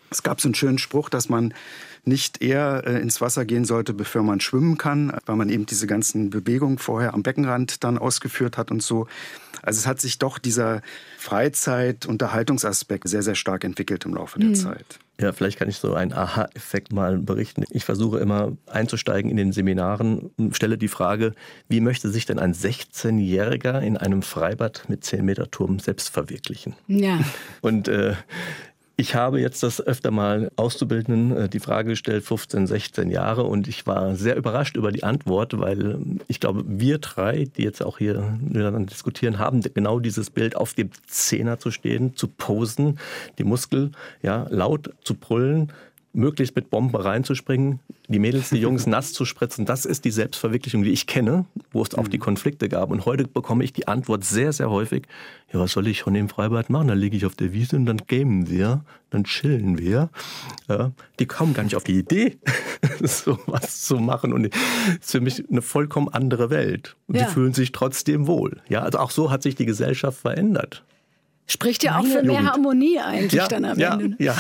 Speaker 7: Es gab so einen schönen Spruch, dass man nicht eher äh, ins Wasser gehen sollte, bevor man schwimmen kann, weil man eben diese ganzen Bewegungen vorher am Beckenrand dann ausgeführt hat und so. Also es hat sich doch dieser Freizeit-Unterhaltungsaspekt sehr, sehr stark entwickelt im Laufe der mhm. Zeit.
Speaker 8: Ja, vielleicht kann ich so einen Aha-Effekt mal berichten. Ich versuche immer einzusteigen in den Seminaren und stelle die Frage, wie möchte sich denn ein sechzehnjähriger in einem Freibad mit zehn Meter Turm selbst verwirklichen?
Speaker 6: Ja.
Speaker 8: Und äh, ich habe jetzt das öfter mal Auszubildenden äh, die Frage gestellt, fünfzehn, sechzehn Jahre, und ich war sehr überrascht über die Antwort, weil ich glaube, wir drei, die jetzt auch hier miteinander diskutieren, haben genau dieses Bild, auf dem Zehner zu stehen, zu posen, die Muskel ja, laut zu brüllen, möglichst mit Bomben reinzuspringen, die Mädels, die Jungs nass zu spritzen. Das ist die Selbstverwirklichung, die ich kenne, wo es auch die Konflikte gab. Und heute bekomme ich die Antwort sehr, sehr häufig, ja, was soll ich von dem Freibad machen? Dann liege ich auf der Wiese und dann gamen wir, dann chillen wir. Ja, die kommen gar nicht auf die Idee, so was zu machen. Und es ist für mich eine vollkommen andere Welt. Und ja. die fühlen sich trotzdem wohl. Ja, also auch so hat sich die Gesellschaft verändert.
Speaker 6: Spricht ja auch für mehr Harmonie eigentlich
Speaker 8: ja,
Speaker 6: dann am
Speaker 8: ja,
Speaker 6: Ende.
Speaker 8: Ja.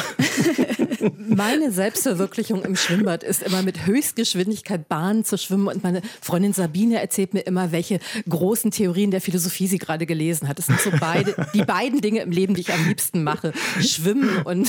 Speaker 9: Meine Selbstverwirklichung im Schwimmbad ist immer mit Höchstgeschwindigkeit Bahnen zu schwimmen. Und meine Freundin Sabine erzählt mir immer, welche großen Theorien der Philosophie sie gerade gelesen hat. Das sind so beide, die beiden Dinge im Leben, die ich am liebsten mache. Schwimmen und,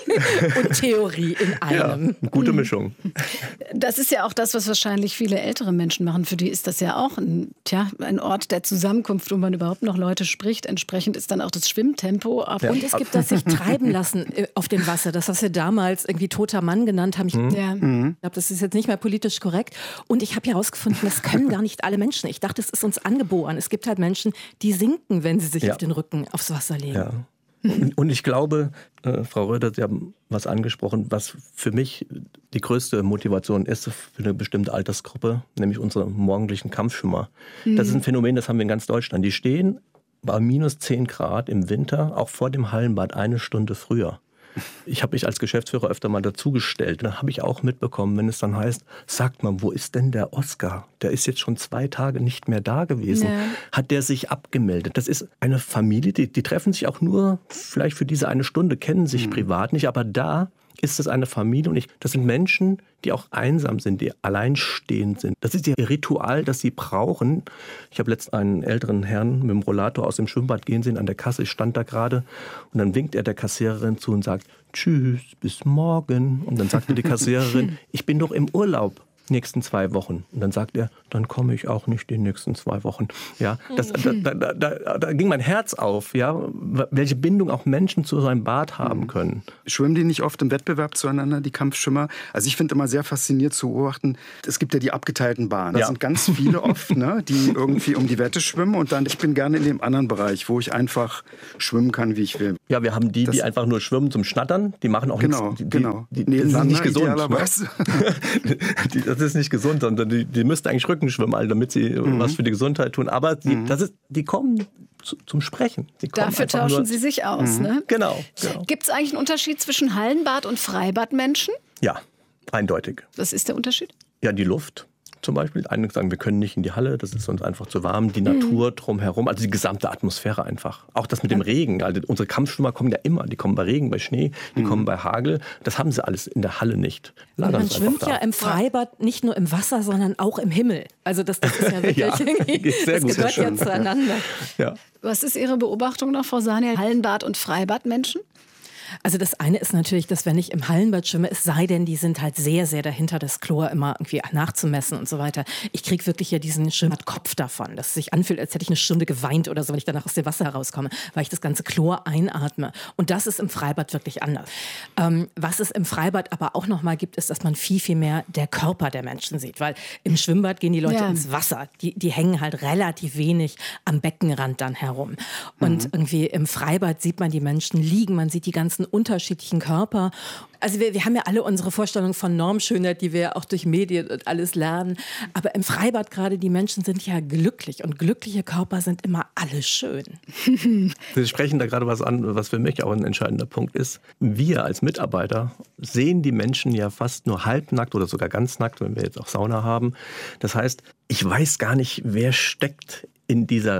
Speaker 9: und Theorie in einem.
Speaker 8: Ja, eine gute Mischung.
Speaker 6: Das ist ja auch das, was wahrscheinlich viele ältere Menschen machen. Für die ist das ja auch ein, tja, ein Ort der Zusammenkunft, wo man überhaupt noch Leute spricht. Entsprechend ist dann auch das Schwimmtempo.
Speaker 9: Ja. Und es gibt das sich treiben lassen auf dem Wasser. Das, was wir damals irgendwie toter Mann genannt haben. Ich
Speaker 6: mhm. ja.
Speaker 9: mhm. glaube, das ist jetzt nicht mehr politisch korrekt. Und ich habe herausgefunden, das können gar nicht alle Menschen. Ich dachte, es ist uns angeboren. Es gibt halt Menschen, die sinken, wenn sie sich ja. auf den Rücken aufs Wasser legen.
Speaker 8: Ja. Und, und ich glaube, äh, Frau Röder, Sie haben was angesprochen, was für mich die größte Motivation ist für eine bestimmte Altersgruppe, nämlich unsere morgendlichen Kampfschwimmer. Mhm. Das ist ein Phänomen, das haben wir in ganz Deutschland. Die stehen bei minus zehn Grad im Winter, auch vor dem Hallenbad, eine Stunde früher. Ich habe mich als Geschäftsführer öfter mal dazugestellt. Da habe ich auch mitbekommen, wenn es dann heißt, sagt man, wo ist denn der Oskar? Der ist jetzt schon zwei Tage nicht mehr da gewesen. Ja. Hat der sich abgemeldet? Das ist eine Familie, die, die treffen sich auch nur vielleicht für diese eine Stunde, kennen sich mhm. privat nicht, aber da ist es eine Familie und ich, das sind Menschen, die auch einsam sind, die alleinstehend sind. Das ist ihr Ritual, das sie brauchen. Ich habe letztens einen älteren Herrn mit dem Rollator aus dem Schwimmbad gehen sehen, an der Kasse, ich stand da gerade und dann winkt er der Kassiererin zu und sagt, tschüss, bis morgen. Und dann sagt mir die Kassiererin, ich bin doch im Urlaub. Nächsten zwei Wochen. Und dann sagt er, dann komme ich auch nicht die nächsten zwei Wochen. Ja, das, da, da, da, da ging mein Herz auf, ja, welche Bindung auch Menschen zu so einem Bad haben können.
Speaker 7: Schwimmen die nicht oft im Wettbewerb zueinander, die Kampfschwimmer? Also ich finde immer sehr faszinierend zu beobachten, es gibt ja die abgeteilten Bahnen. Da ja. sind ganz viele oft, ne, die irgendwie um die Wette schwimmen und dann, ich bin gerne in dem anderen Bereich, wo ich einfach schwimmen kann, wie ich will.
Speaker 8: Ja, wir haben die, das, die einfach nur schwimmen zum Schnattern, die machen auch
Speaker 7: genau,
Speaker 8: nichts. Die,
Speaker 7: genau,
Speaker 8: die, die, die sind nicht gesund.
Speaker 7: Die,
Speaker 8: das ist nicht gesund, sondern die, die müssten eigentlich Rücken schwimmen, damit sie mhm. was für die Gesundheit tun. Aber die, mhm. das ist, die kommen zu, zum Sprechen. Die
Speaker 6: Dafür tauschen nur, sie sich aus. Mhm. Ne?
Speaker 8: Genau. genau.
Speaker 6: Gibt es eigentlich einen Unterschied zwischen Hallenbad und Freibadmenschen?
Speaker 8: Ja, eindeutig.
Speaker 6: Was ist der Unterschied?
Speaker 8: Ja, die Luft. Zum Beispiel, einige sagen, wir können nicht in die Halle, das ist uns einfach zu warm. Die Natur mhm. drumherum, also die gesamte Atmosphäre einfach. Auch das mit dem Regen. Also unsere Kampfschwimmer kommen ja immer. Die kommen bei Regen, bei Schnee, die mhm. kommen bei Hagel. Das haben sie alles in der Halle nicht.
Speaker 9: Leider man schwimmt ja im Freibad nicht nur im Wasser, sondern auch im Himmel. Also das, das ist ja wirklich, ja,
Speaker 8: sehr
Speaker 9: das
Speaker 8: gut,
Speaker 9: gehört ja zueinander.
Speaker 8: Ja.
Speaker 6: Was ist Ihre Beobachtung noch, Frau Sania? Hallenbad und Freibadmenschen?
Speaker 9: Also das eine ist natürlich, dass wenn ich im Hallenbad schwimme, es sei denn, die sind halt sehr, sehr dahinter, das Chlor immer irgendwie nachzumessen und so weiter. Ich kriege wirklich ja diesen Schwimmbadkopf davon, dass es sich anfühlt, als hätte ich eine Stunde geweint oder so, wenn ich danach aus dem Wasser herauskomme, weil ich das ganze Chlor einatme. Und das ist im Freibad wirklich anders. Ähm, was es im Freibad aber auch nochmal gibt, ist, dass man viel, viel mehr der Körper der Menschen sieht. Weil im Schwimmbad gehen die Leute ja. ins Wasser. Die, die hängen halt relativ wenig am Beckenrand dann herum. Und mhm. irgendwie im Freibad sieht man die Menschen liegen, man sieht die ganzen unterschiedlichen Körper. Also wir, wir haben ja alle unsere Vorstellung von Normschönheit, die wir auch durch Medien und alles lernen. Aber im Freibad gerade, die Menschen sind ja glücklich und glückliche Körper sind immer alle schön.
Speaker 8: Sie sprechen da gerade was an, was für mich auch ein entscheidender Punkt ist. Wir als Mitarbeiter sehen die Menschen ja fast nur halbnackt oder sogar ganz nackt, wenn wir jetzt auch Sauna haben. Das heißt, ich weiß gar nicht, wer steckt in dieser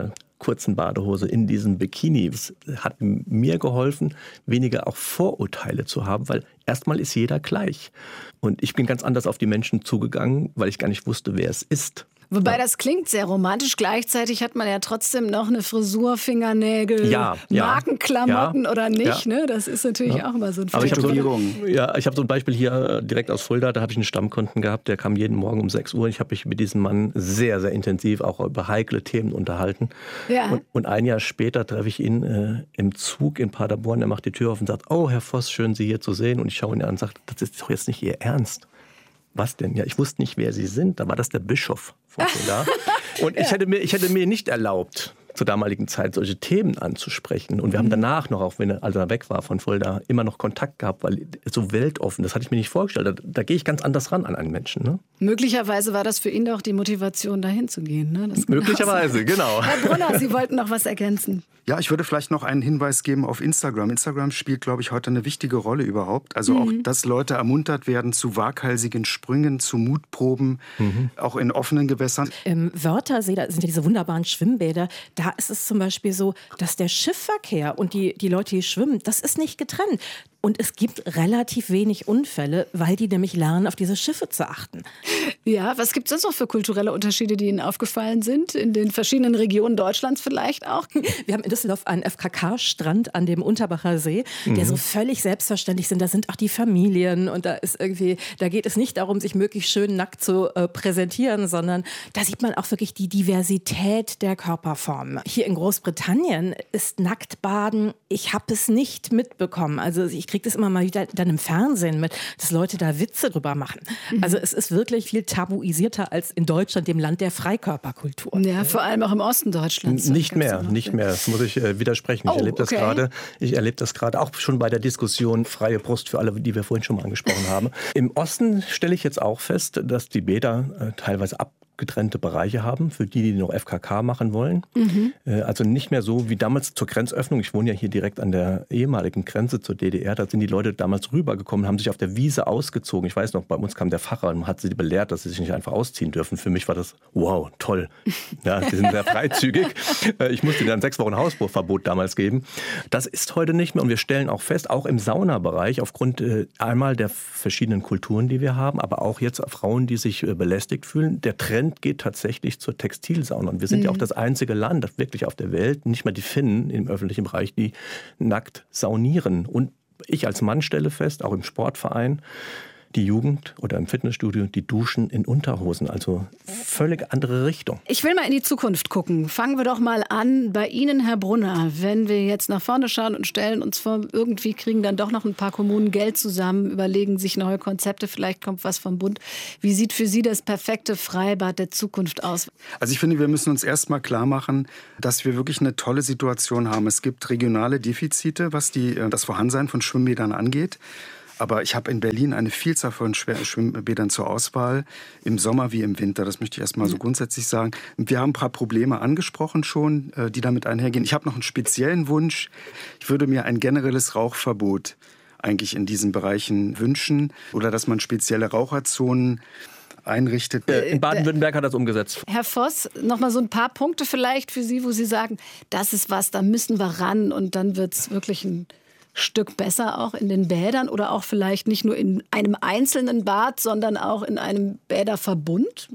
Speaker 8: kurzen Badehose, in diesem Bikini. Das hat mir geholfen, weniger auch Vorurteile zu haben, weil erstmal ist jeder gleich. Und ich bin ganz anders auf die Menschen zugegangen, weil ich gar nicht wusste, wer es ist.
Speaker 6: Wobei das klingt sehr romantisch. Gleichzeitig hat man ja trotzdem noch eine Frisur, Fingernägel,
Speaker 8: ja, ja,
Speaker 6: Markenklamotten
Speaker 8: ja,
Speaker 6: oder nicht.
Speaker 8: ja.
Speaker 6: Ne? Das ist natürlich
Speaker 8: ja.
Speaker 6: auch immer so ein
Speaker 8: Aber ich habe so,
Speaker 6: ein,
Speaker 8: ja, ich hab so ein Beispiel hier direkt aus Fulda. Da habe ich einen Stammkunden gehabt, der kam jeden Morgen um sechs Uhr. Ich habe mich mit diesem Mann sehr, sehr intensiv auch über heikle Themen unterhalten.
Speaker 6: Ja.
Speaker 8: Und, und ein Jahr später treffe ich ihn äh, im Zug in Paderborn. Er macht die Tür auf und sagt, oh, Herr Voss, schön, Sie hier zu sehen. Und ich schaue ihn an und sage, das ist doch jetzt nicht Ihr Ernst. Was denn? Ja, ich wusste nicht, wer Sie sind. Da war das der Bischof von Fulda. Und ich hätte mir, ich hätte mir nicht erlaubt, zur damaligen Zeit solche Themen anzusprechen. Und wir haben danach noch, auch wenn er, als er weg war von Fulda, immer noch Kontakt gehabt, weil so weltoffen, das hatte ich mir nicht vorgestellt. Da, da gehe ich ganz anders ran an einen Menschen. Ne?
Speaker 6: Möglicherweise war das für ihn doch die Motivation, dahin zu gehen. Ne? Das
Speaker 8: Möglicherweise, genau.
Speaker 6: Herr Brunner, Sie wollten noch was ergänzen.
Speaker 7: Ja, ich würde vielleicht noch einen Hinweis geben auf Instagram. Instagram spielt, glaube ich, heute eine wichtige Rolle überhaupt. Also mhm. auch, dass Leute ermuntert werden zu waghalsigen Sprüngen, zu Mutproben, mhm. auch in offenen Gewässern.
Speaker 9: Im Wörthersee, da sind ja diese wunderbaren Schwimmbäder, da ist es zum Beispiel so, dass der Schiffverkehr und die, die Leute, die schwimmen, das ist nicht getrennt. Und es gibt relativ wenig Unfälle, weil die nämlich lernen, auf diese Schiffe zu achten.
Speaker 6: Ja, was gibt es sonst noch für kulturelle Unterschiede, die Ihnen aufgefallen sind? In den verschiedenen Regionen Deutschlands vielleicht auch?
Speaker 9: Wir haben in Düsseldorf einen F K K-Strand an dem Unterbacher See, mhm. der so völlig selbstverständlich sind. Da sind auch die Familien und da ist irgendwie, da geht es nicht darum, sich möglichst schön nackt zu äh, präsentieren, sondern da sieht man auch wirklich die Diversität der Körperformen. Hier in Großbritannien ist Nacktbaden, ich habe es nicht mitbekommen. Also ich kriege das immer mal wieder dann im Fernsehen mit, dass Leute da Witze drüber machen. Mhm. Also es ist wirklich viel tabuisierter als in Deutschland, dem Land der Freikörperkultur.
Speaker 6: Ja, vor allem auch im Osten Deutschlands.
Speaker 8: Nicht mehr, nicht mehr. Das muss ich äh, widersprechen. Ich
Speaker 6: oh,
Speaker 8: erlebe das
Speaker 6: okay.
Speaker 8: gerade. Ich erlebe das gerade auch schon bei der Diskussion freie Brust für alle, die wir vorhin schon mal angesprochen haben. Im Osten stelle ich jetzt auch fest, dass die Bäder äh, teilweise ab getrennte Bereiche haben, für die, die noch F K K machen wollen. Mhm. Also nicht mehr so wie damals zur Grenzöffnung. Ich wohne ja hier direkt an der ehemaligen Grenze zur D D R. Da sind die Leute damals rübergekommen, haben sich auf der Wiese ausgezogen. Ich weiß noch, bei uns kam der Pfarrer und hat sie belehrt, dass sie sich nicht einfach ausziehen dürfen. Für mich war das, wow, toll. Ja, die sind sehr freizügig. Ich musste dann sechs Wochen Hausverbot damals geben. Das ist heute nicht mehr. Und wir stellen auch fest, auch im Saunabereich, aufgrund äh, einmal der verschiedenen Kulturen, die wir haben, aber auch jetzt Frauen, die sich äh, belästigt fühlen, der Trend geht tatsächlich zur Textilsauna. Und wir sind mhm. ja auch das einzige Land, das wirklich auf der Welt, nicht mal die Finnen im öffentlichen Bereich, die nackt saunieren. Und ich als Mann stelle fest, auch im Sportverein, die Jugend oder im Fitnessstudio, die duschen in Unterhosen. Also völlig andere Richtung.
Speaker 6: Ich will mal in die Zukunft gucken. Fangen wir doch mal an bei Ihnen, Herr Brunner. Wenn wir jetzt nach vorne schauen und stellen uns vor, irgendwie kriegen dann doch noch ein paar Kommunen Geld zusammen, überlegen sich neue Konzepte, vielleicht kommt was vom Bund. Wie sieht für Sie das perfekte Freibad der Zukunft aus?
Speaker 7: Also ich finde, wir müssen uns erst mal klar machen, dass wir wirklich eine tolle Situation haben. Es gibt regionale Defizite, was die, das Vorhandensein von Schwimmbädern angeht. Aber ich habe in Berlin eine Vielzahl von Schwimmbädern zur Auswahl, im Sommer wie im Winter. Das möchte ich erst mal so grundsätzlich sagen. Wir haben ein paar Probleme angesprochen schon, die damit einhergehen. Ich habe noch einen speziellen Wunsch. Ich würde mir ein generelles Rauchverbot eigentlich in diesen Bereichen wünschen. Oder dass man spezielle Raucherzonen einrichtet.
Speaker 8: In Baden-Württemberg hat das umgesetzt.
Speaker 6: Herr Voss, noch mal so ein paar Punkte vielleicht für Sie, wo Sie sagen, das ist was, da müssen wir ran und dann wird es wirklich ein Stück besser auch in den Bädern oder auch vielleicht nicht nur in einem einzelnen Bad, sondern auch in einem Bäderverbund?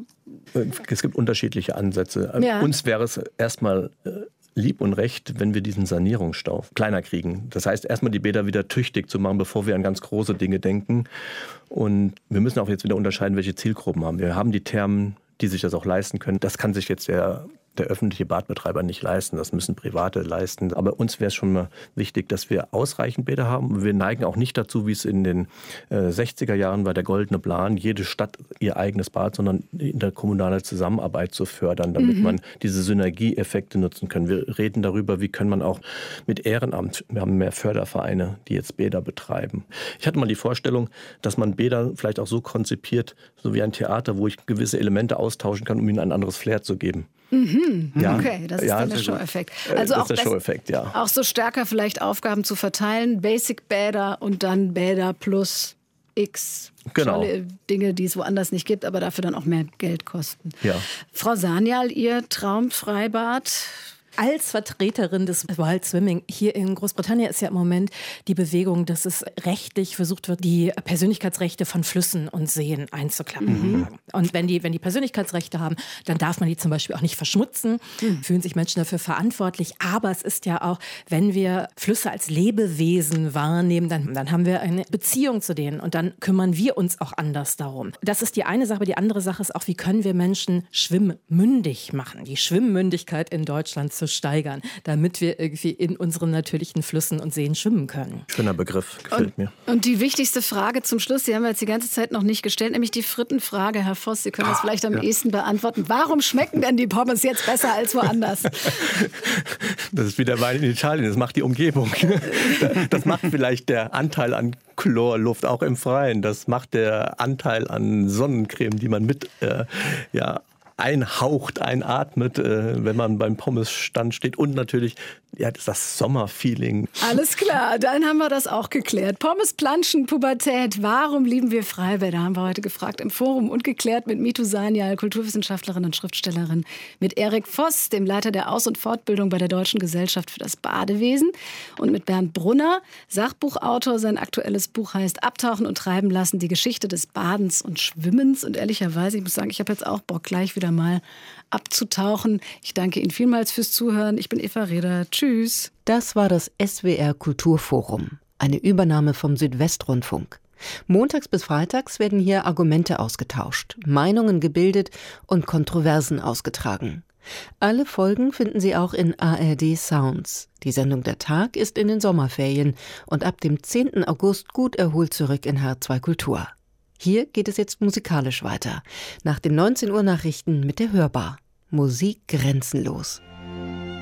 Speaker 8: Es gibt unterschiedliche Ansätze.
Speaker 6: Ja.
Speaker 8: Uns wäre es erstmal lieb und recht, wenn wir diesen Sanierungsstau kleiner kriegen. Das heißt, erstmal die Bäder wieder tüchtig zu machen, bevor wir an ganz große Dinge denken. Und wir müssen auch jetzt wieder unterscheiden, welche Zielgruppen haben. Wir haben die Thermen, die sich das auch leisten können. Das kann sich jetzt der der öffentliche Badbetreiber nicht leisten. Das müssen Private leisten. Aber uns wäre es schon mal wichtig, dass wir ausreichend Bäder haben. Wir neigen auch nicht dazu, wie es in den äh, sechziger Jahren war, der goldene Plan, jede Stadt ihr eigenes Bad, sondern interkommunale Zusammenarbeit zu fördern, damit mhm. man diese Synergieeffekte nutzen kann. Wir reden darüber, wie kann man auch mit Ehrenamt, wir haben mehr Fördervereine, die jetzt Bäder betreiben. Ich hatte mal die Vorstellung, dass man Bäder vielleicht auch so konzipiert, so wie ein Theater, wo ich gewisse Elemente austauschen kann, um ihnen ein anderes Flair zu geben.
Speaker 6: Mhm. Ja. Okay, das ist
Speaker 8: ja,
Speaker 6: dann der Show-Effekt. Also
Speaker 8: das
Speaker 6: auch,
Speaker 8: ist der Show-Effekt, ja.
Speaker 6: Auch so stärker vielleicht Aufgaben zu verteilen, Basic-Bäder und dann Bäder plus X
Speaker 8: genau.
Speaker 6: Dinge, die es woanders nicht gibt, aber dafür dann auch mehr Geld kosten.
Speaker 8: Ja.
Speaker 6: Frau Sanyal, Ihr Traumfreibad?
Speaker 9: Als Vertreterin des Wild Swimming hier in Großbritannien ist ja im Moment die Bewegung, dass es rechtlich versucht wird, die Persönlichkeitsrechte von Flüssen und Seen einzuklappen. Mhm. Und wenn die, wenn die Persönlichkeitsrechte haben, dann darf man die zum Beispiel auch nicht verschmutzen, mhm. fühlen sich Menschen dafür verantwortlich. Aber es ist ja auch, wenn wir Flüsse als Lebewesen wahrnehmen, dann, dann haben wir eine Beziehung zu denen und dann kümmern wir uns auch anders darum. Das ist die eine Sache. Die andere Sache ist auch, wie können wir Menschen schwimmmündig machen, die Schwimmmündigkeit in Deutschland zu steigern, damit wir irgendwie in unseren natürlichen Flüssen und Seen schwimmen können.
Speaker 8: Schöner Begriff, gefällt
Speaker 6: und,
Speaker 8: mir.
Speaker 6: Und die wichtigste Frage zum Schluss, die haben wir jetzt die ganze Zeit noch nicht gestellt, nämlich die Frittenfrage. Herr Voss, Sie können das vielleicht am ja. ehesten beantworten. Warum schmecken denn die Pommes jetzt besser als woanders?
Speaker 8: Das ist wie der Wein in Italien, das macht die Umgebung. Das macht vielleicht der Anteil an Chlorluft auch im Freien. Das macht der Anteil an Sonnencreme, die man mit äh, ja, einhaucht, einatmet, äh, wenn man beim Pommesstand steht. Und natürlich ja, das ist das Sommerfeeling.
Speaker 6: Alles klar, dann haben wir das auch geklärt. Pommes, Planschen, Pubertät. Warum lieben wir Freibäder? Haben wir heute gefragt im Forum und geklärt mit Mitu Sanyal, Kulturwissenschaftlerin und Schriftstellerin, mit Erik Voss, dem Leiter der Aus- und Fortbildung bei der Deutschen Gesellschaft für das Badewesen, und mit Bernd Brunner, Sachbuchautor. Sein aktuelles Buch heißt Abtauchen und treiben lassen, die Geschichte des Badens und Schwimmens. Und ehrlicherweise, ich muss sagen, ich habe jetzt auch Bock, gleich wieder mal abzutauchen. Ich danke Ihnen vielmals fürs Zuhören. Ich bin Eva Reder. Tschüss.
Speaker 2: Das war das S W R Kulturforum, eine Übernahme vom Südwestrundfunk. Montags bis freitags werden hier Argumente ausgetauscht, Meinungen gebildet und Kontroversen ausgetragen. Alle Folgen finden Sie auch in A R D Sounds. Die Sendung Der Tag ist in den Sommerferien und ab dem zehnten August gut erholt zurück in H R zwei Kultur. Hier geht es jetzt musikalisch weiter. Nach den neunzehn Uhr Nachrichten mit der Hörbar. Musik grenzenlos.